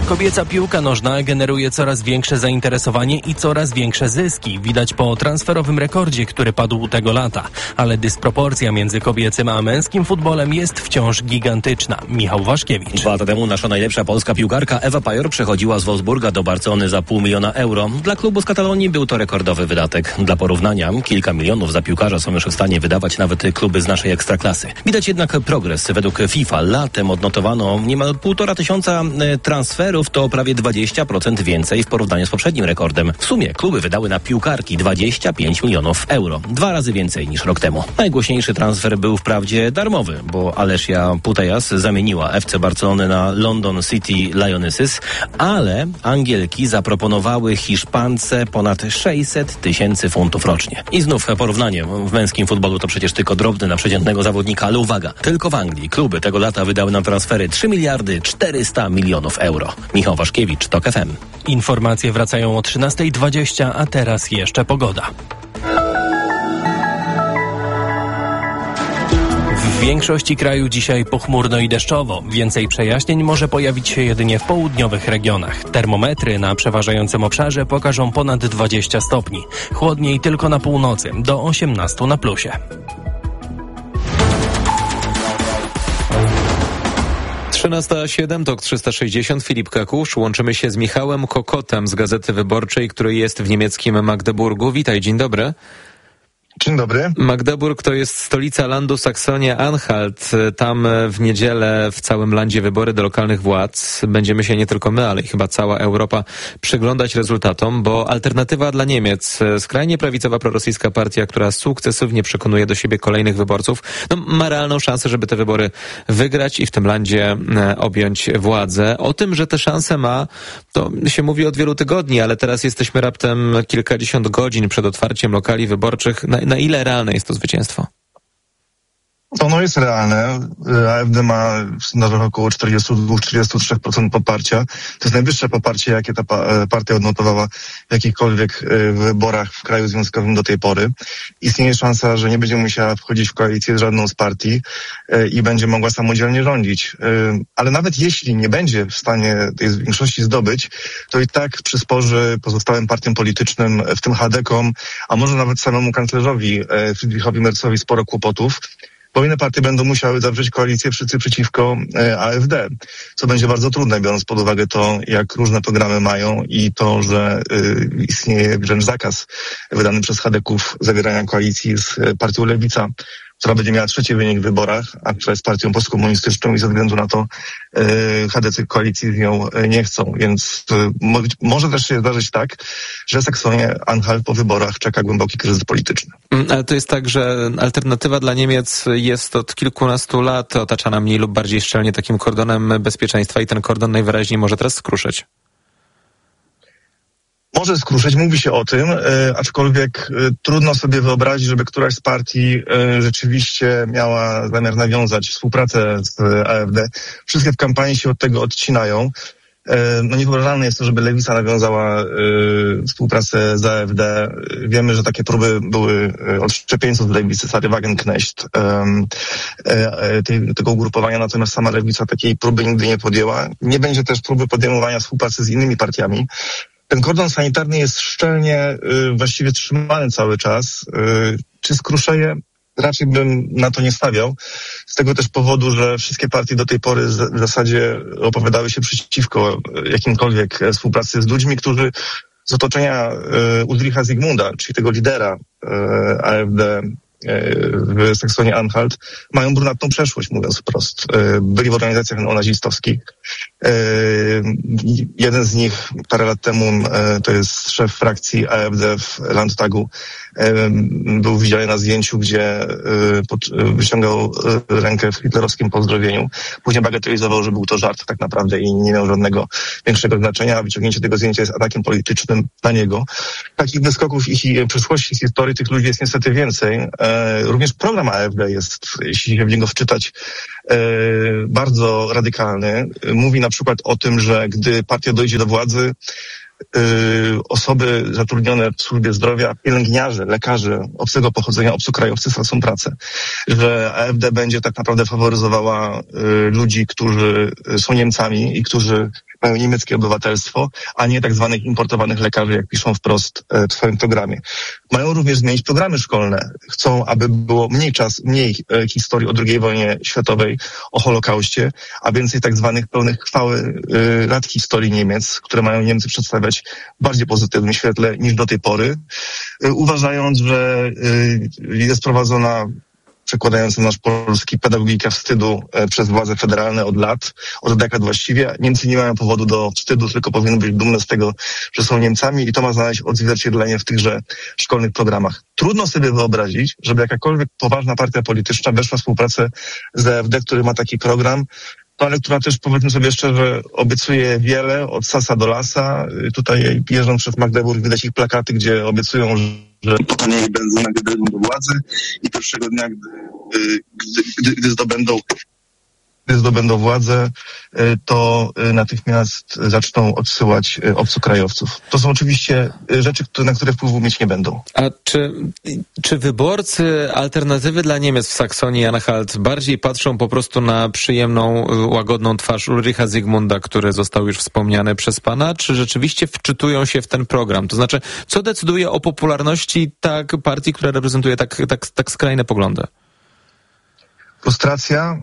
Kobieca piłka nożna generuje coraz większe zainteresowanie i coraz większe zyski. Widać po transferowym rekordzie, który padł tego lata. Ale dysproporcja między kobiecym a męskim futbolem jest wciąż gigantyczna. Michał Waszkiewicz. 2 lata temu nasza najlepsza polska piłkarka Ewa Pajor przechodziła z Wolfsburga do Barcelony za $500 000. Dla klubu z Katalonii był to rekordowy wydatek. Dla porównania, kilka milionów za piłkarza są już w stanie wydawać nawet kluby z naszej ekstraklasy. Widać jednak progres. Według FIFA latem odnotowano niemal 1500 transferów, to prawie 20% więcej w porównaniu z poprzednim rekordem. W sumie kluby wydały na piłkarki 25 milionów euro. 2 razy więcej niż rok temu. Najgłośniejszy transfer był wprawdzie darmowy, bo Alessia Putellas zamieniła FC Barcelony na London City Lionesses, ale Angielki zaproponowały Hiszpance ponad 600 000 funtów rocznie. I znów porównanie. W męskim futbolu to przecież tylko drobny na przeciętnego zawodnika, ale uwaga, tylko w Anglii kluby tego lata wydały na transfery 3 400 000 000 euro. Michał Waszkiewicz, TOK FM. Informacje wracają o 13:20, a teraz jeszcze pogoda. W większości kraju dzisiaj pochmurno i deszczowo. Więcej przejaśnień może pojawić się jedynie w południowych regionach. Termometry na przeważającym obszarze pokażą ponad 20 stopni. Chłodniej tylko na północy, do 18 na plusie. 13:07, TOK 360, Filip Kakusz. Łączymy się z Michałem Kokotem z Gazety Wyborczej, który jest w niemieckim Magdeburgu. Witaj, dzień dobry. Dzień dobry. Magdeburg to jest stolica landu Saksonia-Anhalt. Tam w niedzielę w całym landzie wybory do lokalnych władz. Będziemy się nie tylko my, ale i chyba cała Europa przyglądać rezultatom, bo Alternatywa dla Niemiec, skrajnie prawicowa prorosyjska partia, która sukcesywnie przekonuje do siebie kolejnych wyborców, ma realną szansę, żeby te wybory wygrać i w tym landzie objąć władzę. O tym, że te szanse ma, to się mówi od wielu tygodni, ale teraz jesteśmy raptem kilkadziesiąt godzin przed otwarciem lokali wyborczych. Na ile realne jest to zwycięstwo? Ono jest realne. AfD ma w około 42-43% poparcia. To jest najwyższe poparcie, jakie ta partia odnotowała w jakichkolwiek wyborach w kraju związkowym do tej pory. Istnieje szansa, że nie będzie musiała wchodzić w koalicję z żadną z partii i będzie mogła samodzielnie rządzić. Ale nawet jeśli nie będzie w stanie tej większości zdobyć, to i tak przysporzy pozostałym partiom politycznym, w tym Hadekom, a może nawet samemu kanclerzowi Friedrichowi Merzowi sporo kłopotów. Bo inne partie będą musiały zawrzeć koalicję wszyscy przeciwko AfD, co będzie bardzo trudne, biorąc pod uwagę to, jak różne programy mają i to, że istnieje wręcz zakaz wydany przez Hadeków zawierania koalicji z partią Lewica, która będzie miała trzeci wynik w wyborach, a która jest partią postkomunistyczną i ze względu na to Hadecy koalicji z nią nie chcą. Więc może też się zdarzyć tak, że Saksonia-Anhalt po wyborach czeka głęboki kryzys polityczny. Ale to jest tak, że Alternatywa dla Niemiec jest od kilkunastu lat otaczana mniej lub bardziej szczelnie takim kordonem bezpieczeństwa i ten kordon najwyraźniej może teraz skruszyć. Może skruszyć, mówi się o tym, aczkolwiek trudno sobie wyobrazić, żeby któraś z partii rzeczywiście miała zamiar nawiązać współpracę z AfD. Wszystkie w kampanii się od tego odcinają. Niewyobrażalne jest to, żeby Lewica nawiązała współpracę z AfD. Wiemy, że takie próby były od szczepieńców z Lewicy, Sary Wagenknecht, tego ugrupowania, natomiast sama Lewica takiej próby nigdy nie podjęła. Nie będzie też próby podejmowania współpracy z innymi partiami. Ten kordon sanitarny jest szczelnie właściwie trzymany cały czas. Czy skruszeje? Raczej bym na to nie stawiał. Z tego też powodu, że wszystkie partie do tej pory w zasadzie opowiadały się przeciwko jakimkolwiek współpracy z ludźmi, którzy z otoczenia Ulricha Zygmunda, czyli tego lidera AfD w Saksonia-Anhalt, mają brunatną przeszłość, mówiąc wprost. Byli w organizacjach neonazistowskich. Jeden z nich parę lat temu, to jest szef frakcji AfD w Landtagu, był widziany na zdjęciu, gdzie wyciągał rękę w hitlerowskim pozdrowieniu. Później bagatelizował, że był to żart tak naprawdę i nie miał żadnego większego znaczenia, a wyciągnięcie tego zdjęcia jest atakiem politycznym na niego. Takich wyskoków i przeszłości z historii tych ludzi jest niestety więcej. Również program AfD jest, jeśli się w niego wczytać, bardzo radykalny. Mówi na przykład o tym, że gdy partia dojdzie do władzy, osoby zatrudnione w służbie zdrowia, pielęgniarze, lekarze obcego pochodzenia, obcokrajowcy stracą pracę. Że AfD będzie tak naprawdę faworyzowała ludzi, którzy są Niemcami i którzy mają niemieckie obywatelstwo, a nie tak zwanych importowanych lekarzy, jak piszą wprost w swoim programie. Mają również zmienić programy szkolne. Chcą, aby było mniej historii o II wojnie światowej, o Holokauście, a więcej tak zwanych pełnych chwały lat historii Niemiec, które mają Niemcy przedstawiać w bardziej pozytywnym świetle niż do tej pory, uważając, że jest prowadzona, przekładając na nasz polski, pedagogika wstydu przez władze federalne od dekad właściwie. Niemcy nie mają powodu do wstydu, tylko powinny być dumne z tego, że są Niemcami i to ma znaleźć odzwierciedlenie w tychże szkolnych programach. Trudno sobie wyobrazić, żeby jakakolwiek poważna partia polityczna weszła w współpracę z AfD, który ma taki program, ale która też, powiedzmy sobie szczerze, obiecuje wiele od sasa do lasa. Tutaj jeżdżąc przez Magdeburg widać ich plakaty, gdzie obiecują, że pokonanie ich benzyna, gdy dojdą do władzy i pierwszego dnia, gdy zdobędą władzę, to natychmiast zaczną odsyłać obcokrajowców. To są oczywiście rzeczy, na które wpływu mieć nie będą. A czy wyborcy Alternatywy dla Niemiec w Saksonii-Anhalt bardziej patrzą po prostu na przyjemną, łagodną twarz Ulricha Zygmunda, który został już wspomniany przez pana, czy rzeczywiście wczytują się w ten program? To znaczy, co decyduje o popularności partii, która reprezentuje tak skrajne poglądy? Frustracja,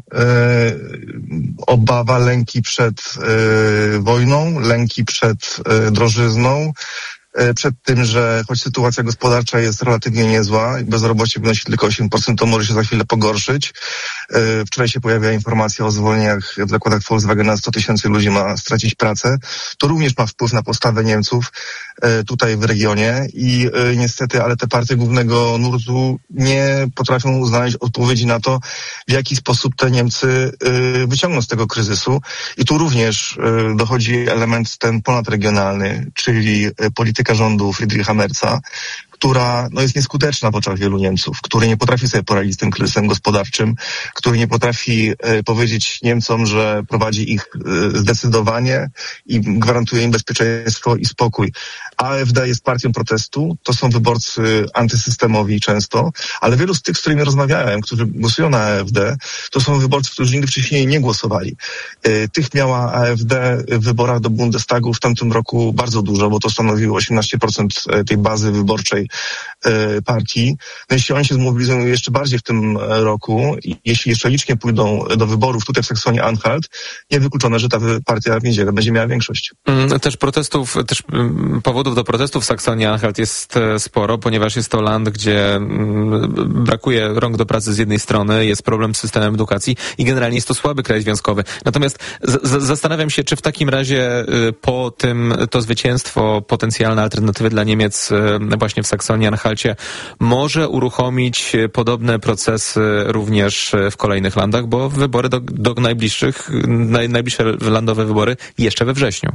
obawa, lęki przed wojną, lęki przed drożyzną, przed tym, że choć sytuacja gospodarcza jest relatywnie niezła, bezrobocie wynosi tylko 8%, to może się za chwilę pogorszyć. Wczoraj się pojawiła informacja o zwolnieniach w zakładach Volkswagena, 100 000 ludzi ma stracić pracę. To również ma wpływ na postawę Niemców tutaj w regionie i niestety, ale te partie głównego nurtu nie potrafią znaleźć odpowiedzi na to, w jaki sposób te Niemcy wyciągną z tego kryzysu. I tu również dochodzi element ten ponadregionalny, czyli polityka rządu Friedricha Merza, która jest nieskuteczna w oczach wielu Niemców, który nie potrafi sobie poradzić z tym kryzysem gospodarczym, który nie potrafi powiedzieć Niemcom, że prowadzi ich zdecydowanie i gwarantuje im bezpieczeństwo i spokój. AfD jest partią protestu, to są wyborcy antysystemowi często, ale wielu z tych, z którymi rozmawiałem, którzy głosują na AfD, to są wyborcy, którzy nigdy wcześniej nie głosowali. Tych miała AfD w wyborach do Bundestagu w tamtym roku bardzo dużo, bo to stanowiło 18% tej bazy wyborczej partii. No jeśli oni się zmobilizują jeszcze bardziej w tym roku, jeśli jeszcze licznie pójdą do wyborów tutaj w Saksonii-Anhalt, niewykluczone, że ta partia w niedzielę będzie miała większość. Też powodów do protestów w Saksonii-Anhalt jest sporo, ponieważ jest to land, gdzie brakuje rąk do pracy z jednej strony, jest problem z systemem edukacji i generalnie jest to słaby kraj związkowy. Natomiast zastanawiam się, czy w takim razie po to zwycięstwo potencjalne Alternatywy dla Niemiec właśnie w Saksonii-Anhalcie może uruchomić podobne procesy również w kolejnych landach, bo wybory do najbliższe landowe wybory jeszcze we wrześniu.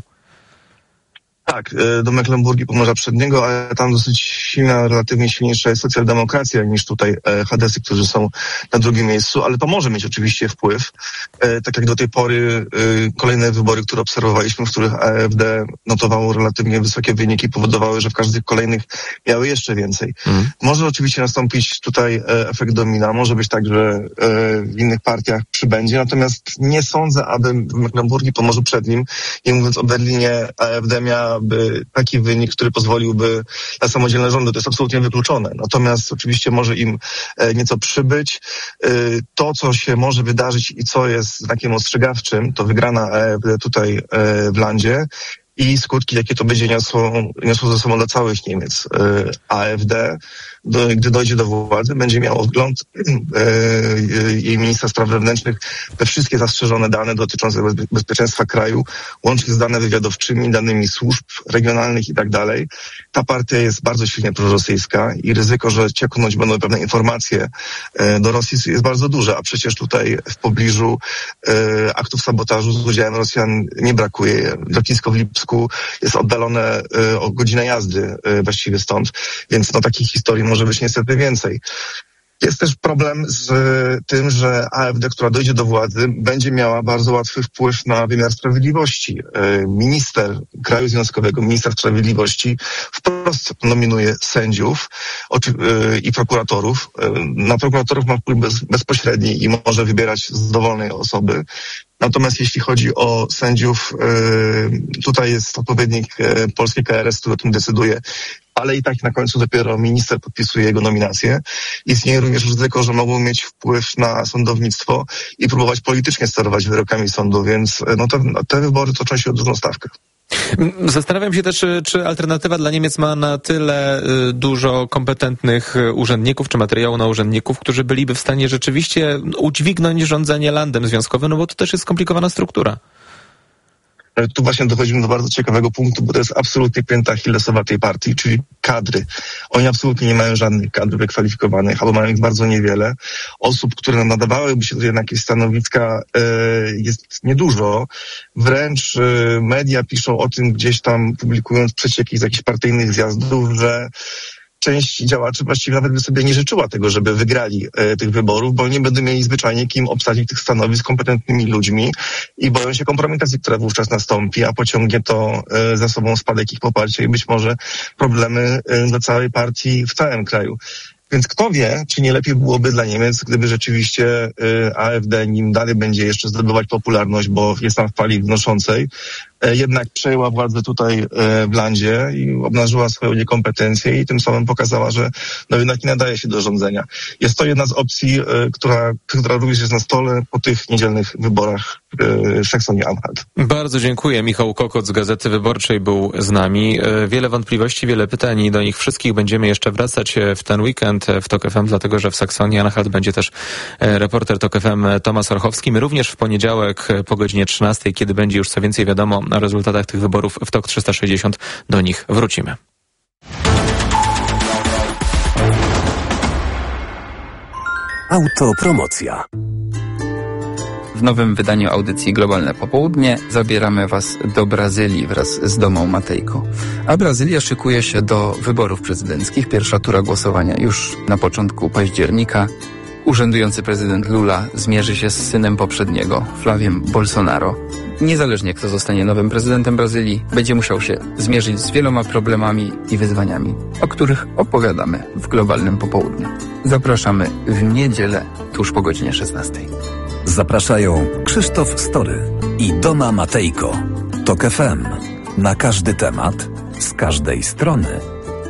Tak, do Mecklenburgii, Pomorza Przedniego, ale tam dosyć silna, relatywnie silniejsza jest socjaldemokracja niż tutaj HDS-y, którzy są na drugim miejscu, ale to może mieć oczywiście wpływ. Tak jak do tej pory kolejne wybory, które obserwowaliśmy, w których AfD notowało relatywnie wysokie wyniki, powodowały, że w każdych kolejnych miały jeszcze więcej. Może oczywiście nastąpić tutaj efekt domina, może być tak, że w innych partiach przybędzie, natomiast nie sądzę, aby w Mecklenburgii, Pomorzu Przednim, nie mówiąc o Berlinie, AfD miałaby taki wynik, który pozwoliłby na samodzielne rządy. To jest absolutnie wykluczone. Natomiast oczywiście może im nieco przybyć. To, co się może wydarzyć i co jest znakiem ostrzegawczym, to wygrana AfD tutaj w landzie i skutki, jakie to będzie niosło ze sobą dla całych Niemiec. AfD, gdy dojdzie do władzy, będzie miał wgląd jej ministra spraw wewnętrznych we wszystkie zastrzeżone dane dotyczące bezpieczeństwa kraju, łącznie z danymi wywiadowczymi, danymi służb regionalnych i tak dalej. Ta partia jest bardzo silnie prorosyjska i ryzyko, że cieknąć będą pewne informacje do Rosji jest bardzo duże, a przecież tutaj w pobliżu aktów sabotażu z udziałem Rosjan nie brakuje. Lotnisko w Lipsku jest oddalone o godzinę jazdy właściwie stąd, więc takich historii może być niestety więcej. Jest też problem z tym, że AfD, która dojdzie do władzy, będzie miała bardzo łatwy wpływ na wymiar sprawiedliwości. Minister kraju związkowego, minister sprawiedliwości wprost nominuje sędziów i prokuratorów. Na prokuratorów ma wpływ bezpośredni i może wybierać z dowolnej osoby. Natomiast jeśli chodzi o sędziów, tutaj jest odpowiednik polskiej KRS, który o tym decyduje, ale i tak na końcu dopiero minister podpisuje jego nominację. Istnieje również ryzyko, że mogą mieć wpływ na sądownictwo i próbować politycznie sterować wyrokami sądu, więc te wybory toczą się o dużą stawkę. Zastanawiam się też, czy Alternatywa dla Niemiec ma na tyle dużo kompetentnych urzędników, czy materiału na urzędników, którzy byliby w stanie rzeczywiście udźwignąć rządzenie landem związkowym, no bo to też jest skomplikowana struktura. Tu właśnie dochodzimy do bardzo ciekawego punktu, bo to jest absolutnie pięta achillesowa tej partii, czyli kadry. Oni absolutnie nie mają żadnych kadr wykwalifikowanych, albo mają ich bardzo niewiele. Osób, które nadawałyby się tutaj na jakieś stanowiska, jest niedużo. Wręcz media piszą o tym, gdzieś tam publikując przecieki z jakichś partyjnych zjazdów, że część działaczy właściwie nawet by sobie nie życzyła tego, żeby wygrali tych wyborów, bo nie będą mieli zwyczajnie kim obsadzić tych stanowisk kompetentnymi ludźmi i boją się kompromitacji, która wówczas nastąpi, a pociągnie to za sobą spadek ich poparcia i być może problemy dla całej partii w całym kraju. Więc kto wie, czy nie lepiej byłoby dla Niemiec, gdyby rzeczywiście AfD, nim dalej będzie jeszcze zdobywać popularność, bo jest tam w fali wznoszącej, jednak przejęła władzę tutaj w landzie i obnażyła swoją niekompetencję i tym samym pokazała, że jednak nie nadaje się do rządzenia. Jest to jedna z opcji, która również jest na stole po tych niedzielnych wyborach w Saksonia-Anhalt. Bardzo dziękuję. Michał Kokot z Gazety Wyborczej był z nami. Wiele wątpliwości, wiele pytań i do nich wszystkich będziemy jeszcze wracać w ten weekend w TOK FM, dlatego że w Saksonii-Anhalt będzie też reporter TOK FM Tomasz Orchowski. My również w poniedziałek po godzinie 13, kiedy będzie już co więcej wiadomo o rezultatach tych wyborów w TOK 360, do nich wrócimy. Autopromocja. W nowym wydaniu audycji Globalne Popołudnie zabieramy Was do Brazylii wraz z Domą Matejko. A Brazylia szykuje się do wyborów prezydenckich. Pierwsza tura głosowania już na początku października. Urzędujący prezydent Lula zmierzy się z synem poprzedniego, Flaviem Bolsonaro. Niezależnie kto zostanie nowym prezydentem Brazylii, będzie musiał się zmierzyć z wieloma problemami i wyzwaniami, o których opowiadamy w Globalnym Popołudniu. Zapraszamy w niedzielę tuż po godzinie 16. Zapraszają Krzysztof Story i Doma Matejko. TOK FM. Na każdy temat, z każdej strony.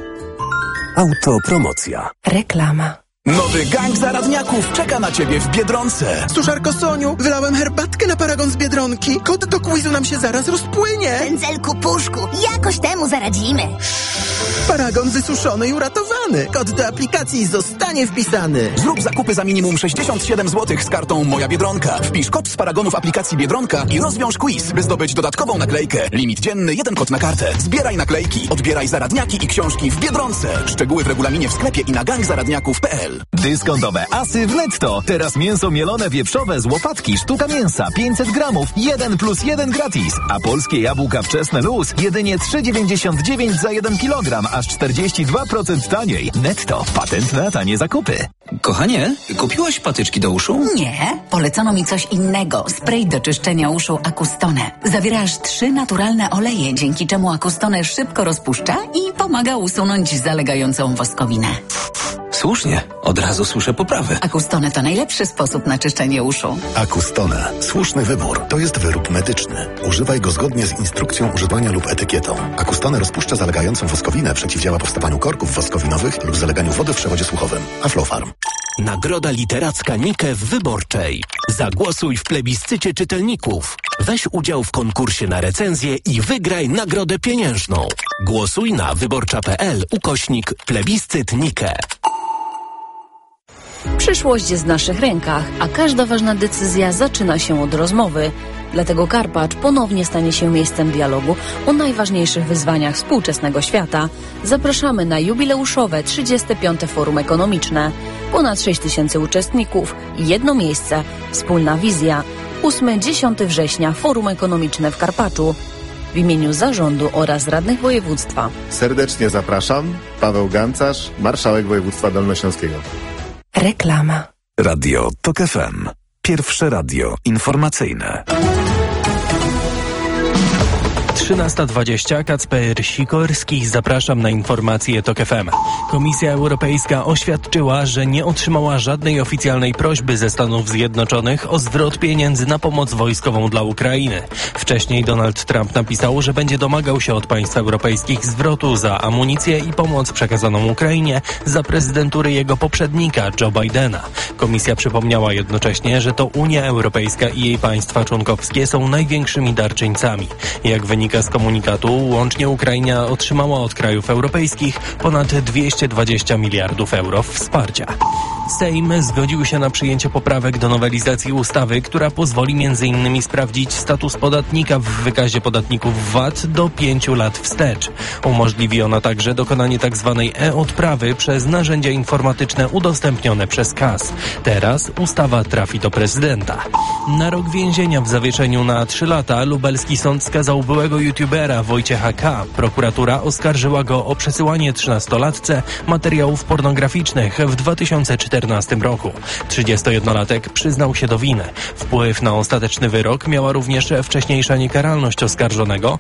Autopromocja. Reklama. Nowy gang zaradniaków czeka na Ciebie w Biedronce. Suszarko Soniu, wylałem herbatkę na paragon z Biedronki. Kod do quizu nam się zaraz rozpłynie. Pędzelku Puszku, jakoś temu zaradzimy. Paragon wysuszony i uratowany. Kod do aplikacji zostanie wpisany. Zrób zakupy za minimum 67 zł z kartą Moja Biedronka. Wpisz kod z paragonów aplikacji Biedronka i rozwiąż quiz, by zdobyć dodatkową naklejkę. Limit dzienny, 1 kod na kartę. Zbieraj naklejki, odbieraj zaradniaki i książki w Biedronce. Szczegóły w regulaminie w sklepie i na gangzaradniaków.pl. Dyskontowe asy w Netto. Teraz mięso mielone wieprzowe z łopatki, sztuka mięsa, 500 gramów, 1+1 gratis. A polskie jabłka wczesne luz, jedynie 3,99 za 1 kilogram, aż 42% taniej. Netto. Patent na tanie zakupy. Kochanie, kupiłaś patyczki do uszu? Nie, polecono mi coś innego. Spray do czyszczenia uszu Acustone. Zawiera aż 3 naturalne oleje, dzięki czemu Acustone szybko rozpuszcza i pomaga usunąć zalegającą woskowinę. Słusznie, od razu słyszę poprawy. Acustone to najlepszy sposób na czyszczenie uszu. Acustone. Słuszny wybór. To jest wyrób medyczny. Używaj go zgodnie z instrukcją używania lub etykietą. Acustone rozpuszcza zalegającą woskowinę, przeciwdziała powstawaniu korków woskowinowych lub zaleganiu wody w przewodzie słuchowym. Aflofarm. Nagroda literacka Nike w Wyborczej. Zagłosuj w plebiscycie czytelników. Weź udział w konkursie na recenzję i wygraj nagrodę pieniężną. Głosuj na wyborcza.pl/plebiscyt Nike. Przyszłość jest w naszych rękach, a każda ważna decyzja zaczyna się od rozmowy. Dlatego Karpacz ponownie stanie się miejscem dialogu o najważniejszych wyzwaniach współczesnego świata. Zapraszamy na jubileuszowe 35. Forum Ekonomiczne. Ponad 6 000 uczestników i jedno miejsce. Wspólna wizja. 8-10 września Forum Ekonomiczne w Karpaczu. W imieniu zarządu oraz radnych województwa. Serdecznie zapraszam. Paweł Gancarz, marszałek województwa dolnośląskiego. Reklama. Radio TOK FM. Pierwsze radio informacyjne. 13:20. Kacper Sikorski. Zapraszam na informacje TOK FM. Komisja Europejska oświadczyła, że nie otrzymała żadnej oficjalnej prośby ze Stanów Zjednoczonych o zwrot pieniędzy na pomoc wojskową dla Ukrainy. Wcześniej Donald Trump napisał, że będzie domagał się od państw europejskich zwrotu za amunicję i pomoc przekazaną Ukrainie za prezydentury jego poprzednika Joe Bidena. Komisja przypomniała jednocześnie, że to Unia Europejska i jej państwa członkowskie są największymi darczyńcami. Jak wynika z komunikatu, łącznie Ukraina otrzymała od krajów europejskich ponad 220 miliardów euro wsparcia. Sejm zgodził się na przyjęcie poprawek do nowelizacji ustawy, która pozwoli m.in. sprawdzić status podatnika w wykazie podatników VAT do 5 lat wstecz. Umożliwi ona także dokonanie tzw. e-odprawy przez narzędzia informatyczne udostępnione przez KAS. Teraz ustawa trafi do prezydenta. Na rok więzienia w zawieszeniu na 3 lata lubelski sąd skazał byłego youtubera Wojciecha K. Prokuratura oskarżyła go o przesyłanie 13-latce materiałów pornograficznych w 2014 roku. 31-latek przyznał się do winy. Wpływ na ostateczny wyrok miała również wcześniejsza niekaralność oskarżonego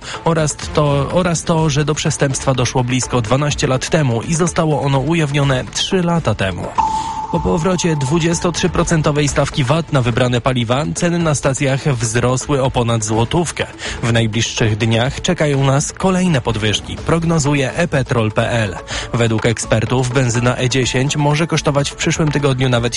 oraz to, że do przestępstwa doszło blisko 12 lat temu i zostało ono ujawnione 3 lata temu. Po powrocie 23% stawki VAT na wybrane paliwa ceny na stacjach wzrosły o ponad złotówkę. W najbliższych dniach czekają nas kolejne podwyżki, prognozuje ePetrol.pl. Według ekspertów benzyna E10 może kosztować w przyszłym tygodniu nawet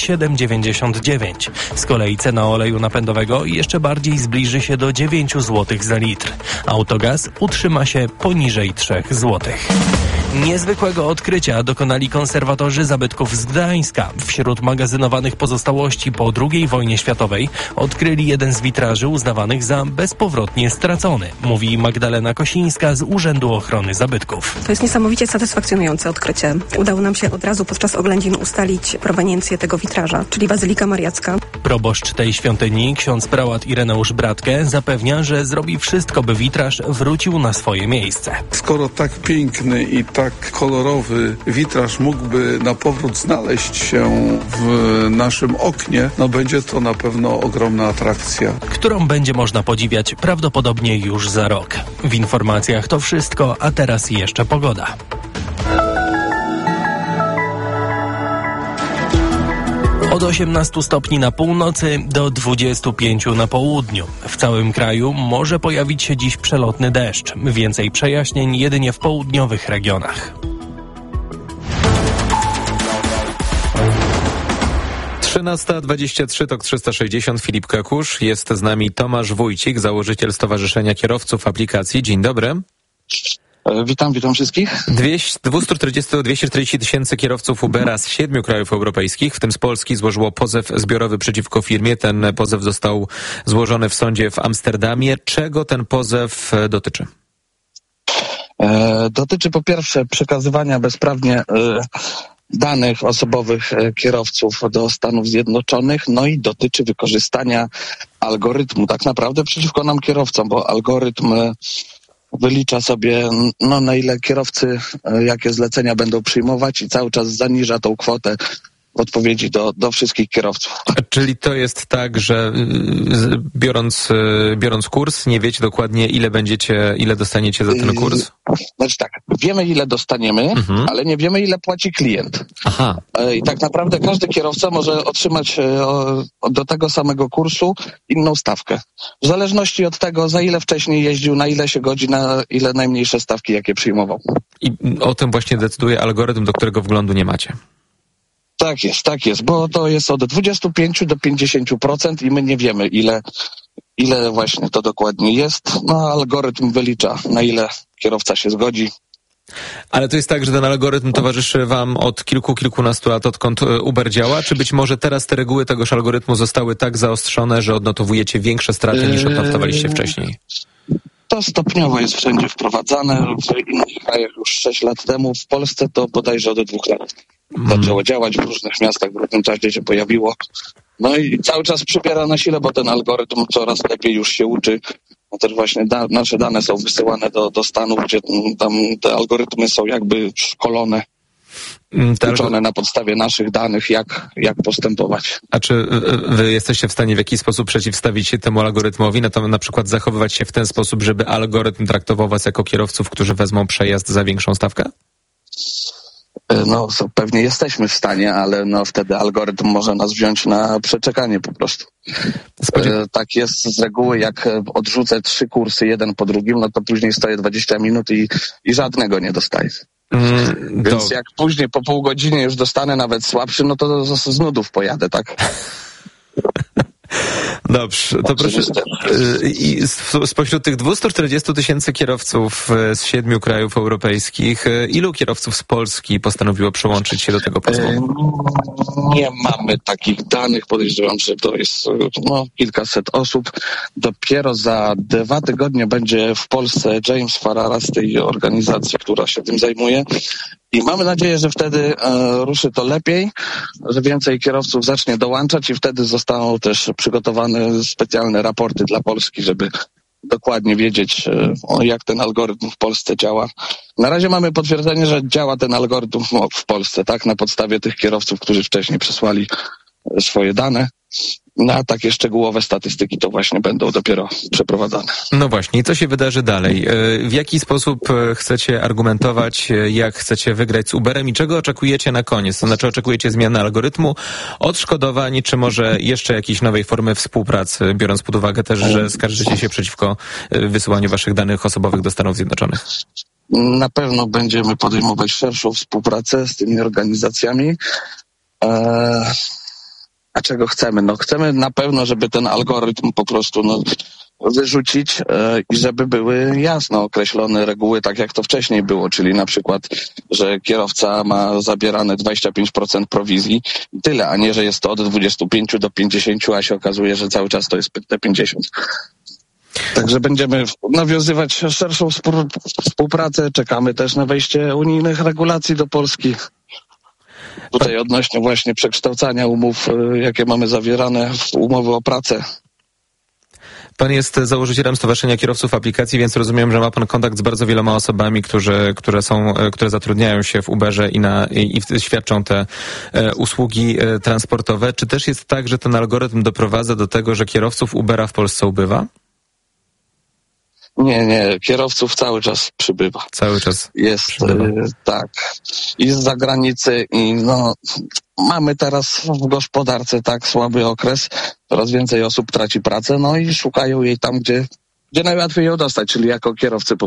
7,99. Z kolei cena oleju napędowego jeszcze bardziej zbliży się do 9 zł za litr. Autogaz utrzyma się poniżej 3 zł. Niezwykłego odkrycia dokonali konserwatorzy zabytków z Gdańska. Wśród magazynowanych pozostałości po II wojnie światowej odkryli jeden z witraży uznawanych za bezpowrotnie stracony, mówi Magdalena Kosińska z Urzędu Ochrony Zabytków. To jest niesamowicie satysfakcjonujące odkrycie. Udało nam się od razu podczas oględzin ustalić proweniencję tego witraża, czyli Bazylika Mariacka. Proboszcz tej świątyni, ksiądz prałat Ireneusz Bratkę, zapewnia, że zrobi wszystko, by witraż wrócił na swoje miejsce. Skoro tak piękny i tak kolorowy witraż mógłby na powrót znaleźć się w naszym oknie, będzie to na pewno ogromna atrakcja, którą będzie można podziwiać prawdopodobnie już za rok. W informacjach to wszystko, a teraz jeszcze pogoda. Od 18 stopni na północy do 25 na południu. W całym kraju może pojawić się dziś przelotny deszcz. Więcej przejaśnień jedynie w południowych regionach. 13:23, TOK 360, Filip Kakusz. Jest z nami Tomasz Wójcik, założyciel Stowarzyszenia Kierowców Aplikacji. Dzień dobry. Witam wszystkich. 240 tysięcy kierowców Ubera z 7 krajów europejskich, w tym z Polski, złożyło pozew zbiorowy przeciwko firmie. Ten pozew został złożony w sądzie w Amsterdamie. Czego ten pozew dotyczy? Dotyczy po pierwsze przekazywania bezprawnie danych osobowych kierowców do Stanów Zjednoczonych, i dotyczy wykorzystania algorytmu tak naprawdę przeciwko nam kierowcom, bo algorytm wylicza sobie, na ile kierowcy jakie zlecenia będą przyjmować i cały czas zaniża tą kwotę w odpowiedzi do wszystkich kierowców. Czyli to jest tak, że biorąc kurs, nie wiecie dokładnie, ile dostaniecie za ten kurs? Znaczy tak, wiemy ile dostaniemy, ale nie wiemy ile płaci klient. Aha. I tak naprawdę każdy kierowca może otrzymać do tego samego kursu inną stawkę. W zależności od tego, za ile wcześniej jeździł, na ile się godzi, na ile najmniejsze stawki jakie przyjmował. I o tym właśnie decyduje algorytm, do którego wglądu nie macie. Tak jest, bo to jest od 25 do 50% i my nie wiemy ile właśnie to dokładnie jest. Algorytm wylicza, na ile kierowca się zgodzi. Ale to jest tak, że ten algorytm towarzyszy wam od kilkunastu lat, odkąd Uber działa? Czy być może teraz te reguły tegoż algorytmu zostały tak zaostrzone, że odnotowujecie większe straty niż odnotowaliście wcześniej? To stopniowo jest wszędzie wprowadzane, w innych krajach już 6 lat temu, w Polsce to bodajże od 2 lat. Zaczęło działać w różnych miastach, w różnym czasie się pojawiło. I cały czas przybiera na sile, bo ten algorytm coraz lepiej już się uczy. Też właśnie nasze dane są wysyłane do Stanów, gdzie tam te algorytmy są jakby szkolone. uczone na podstawie naszych danych, jak postępować. A czy wy jesteście w stanie w jakiś sposób przeciwstawić się temu algorytmowi, na przykład zachowywać się w ten sposób, żeby algorytm traktował was jako kierowców, którzy wezmą przejazd za większą stawkę? No, pewnie jesteśmy w stanie, ale wtedy algorytm może nas wziąć na przeczekanie po prostu. Tak jest z reguły, jak odrzucę 3 kursy jeden po drugim, no to później stoję 20 minut i żadnego nie dostaję. Więc jak później po pół godzinie już dostanę nawet słabszy, no to z nudów pojadę, tak? Dobrze, to proszę. I spośród tych 240 000 kierowców z 7 krajów europejskich, ilu kierowców z Polski postanowiło przyłączyć się do tego pozwomu? Nie mamy takich danych, podejrzewam, że to jest kilkaset osób. Dopiero za 2 tygodnie będzie w Polsce James Farrara z tej organizacji, która się tym zajmuje. I mamy nadzieję, że wtedy ruszy to lepiej, że więcej kierowców zacznie dołączać i wtedy zostaną też przygotowane specjalne raporty dla Polski, żeby dokładnie wiedzieć, jak ten algorytm w Polsce działa. Na razie mamy potwierdzenie, że działa ten algorytm w Polsce, tak, na podstawie tych kierowców, którzy wcześniej przesłali swoje dane. A takie szczegółowe statystyki to właśnie będą dopiero przeprowadzane. No właśnie, i co się wydarzy dalej? W jaki sposób chcecie argumentować, jak chcecie wygrać z Uberem i czego oczekujecie na koniec? To znaczy oczekujecie zmiany algorytmu, odszkodowań, czy może jeszcze jakiejś nowej formy współpracy, biorąc pod uwagę też, że skarżycie się przeciwko wysyłaniu waszych danych osobowych do Stanów Zjednoczonych? Na pewno będziemy podejmować szerszą współpracę z tymi organizacjami. A czego chcemy? Chcemy na pewno, żeby ten algorytm po prostu wyrzucić i żeby były jasno określone reguły, tak jak to wcześniej było, czyli na przykład, że kierowca ma zabierane 25% prowizji i tyle, a nie, że jest to od 25 do 50, a się okazuje, że cały czas to jest te 50. Także będziemy nawiązywać szerszą współpracę, czekamy też na wejście unijnych regulacji do Polski. Tutaj odnośnie właśnie przekształcania umów, jakie mamy zawierane w umowy o pracę. Pan jest założycielem Stowarzyszenia Kierowców Aplikacji, więc rozumiem, że ma pan kontakt z bardzo wieloma osobami, które zatrudniają się w Uberze i świadczą te usługi transportowe. Czy też jest tak, że ten algorytm doprowadza do tego, że kierowców Ubera w Polsce ubywa? Nie, kierowców cały czas przybywa. Cały czas jest, tak. I z zagranicy i mamy teraz w gospodarce tak słaby okres, coraz więcej osób traci pracę, i szukają jej tam, gdzie najłatwiej ją dostać, czyli jako kierowcy po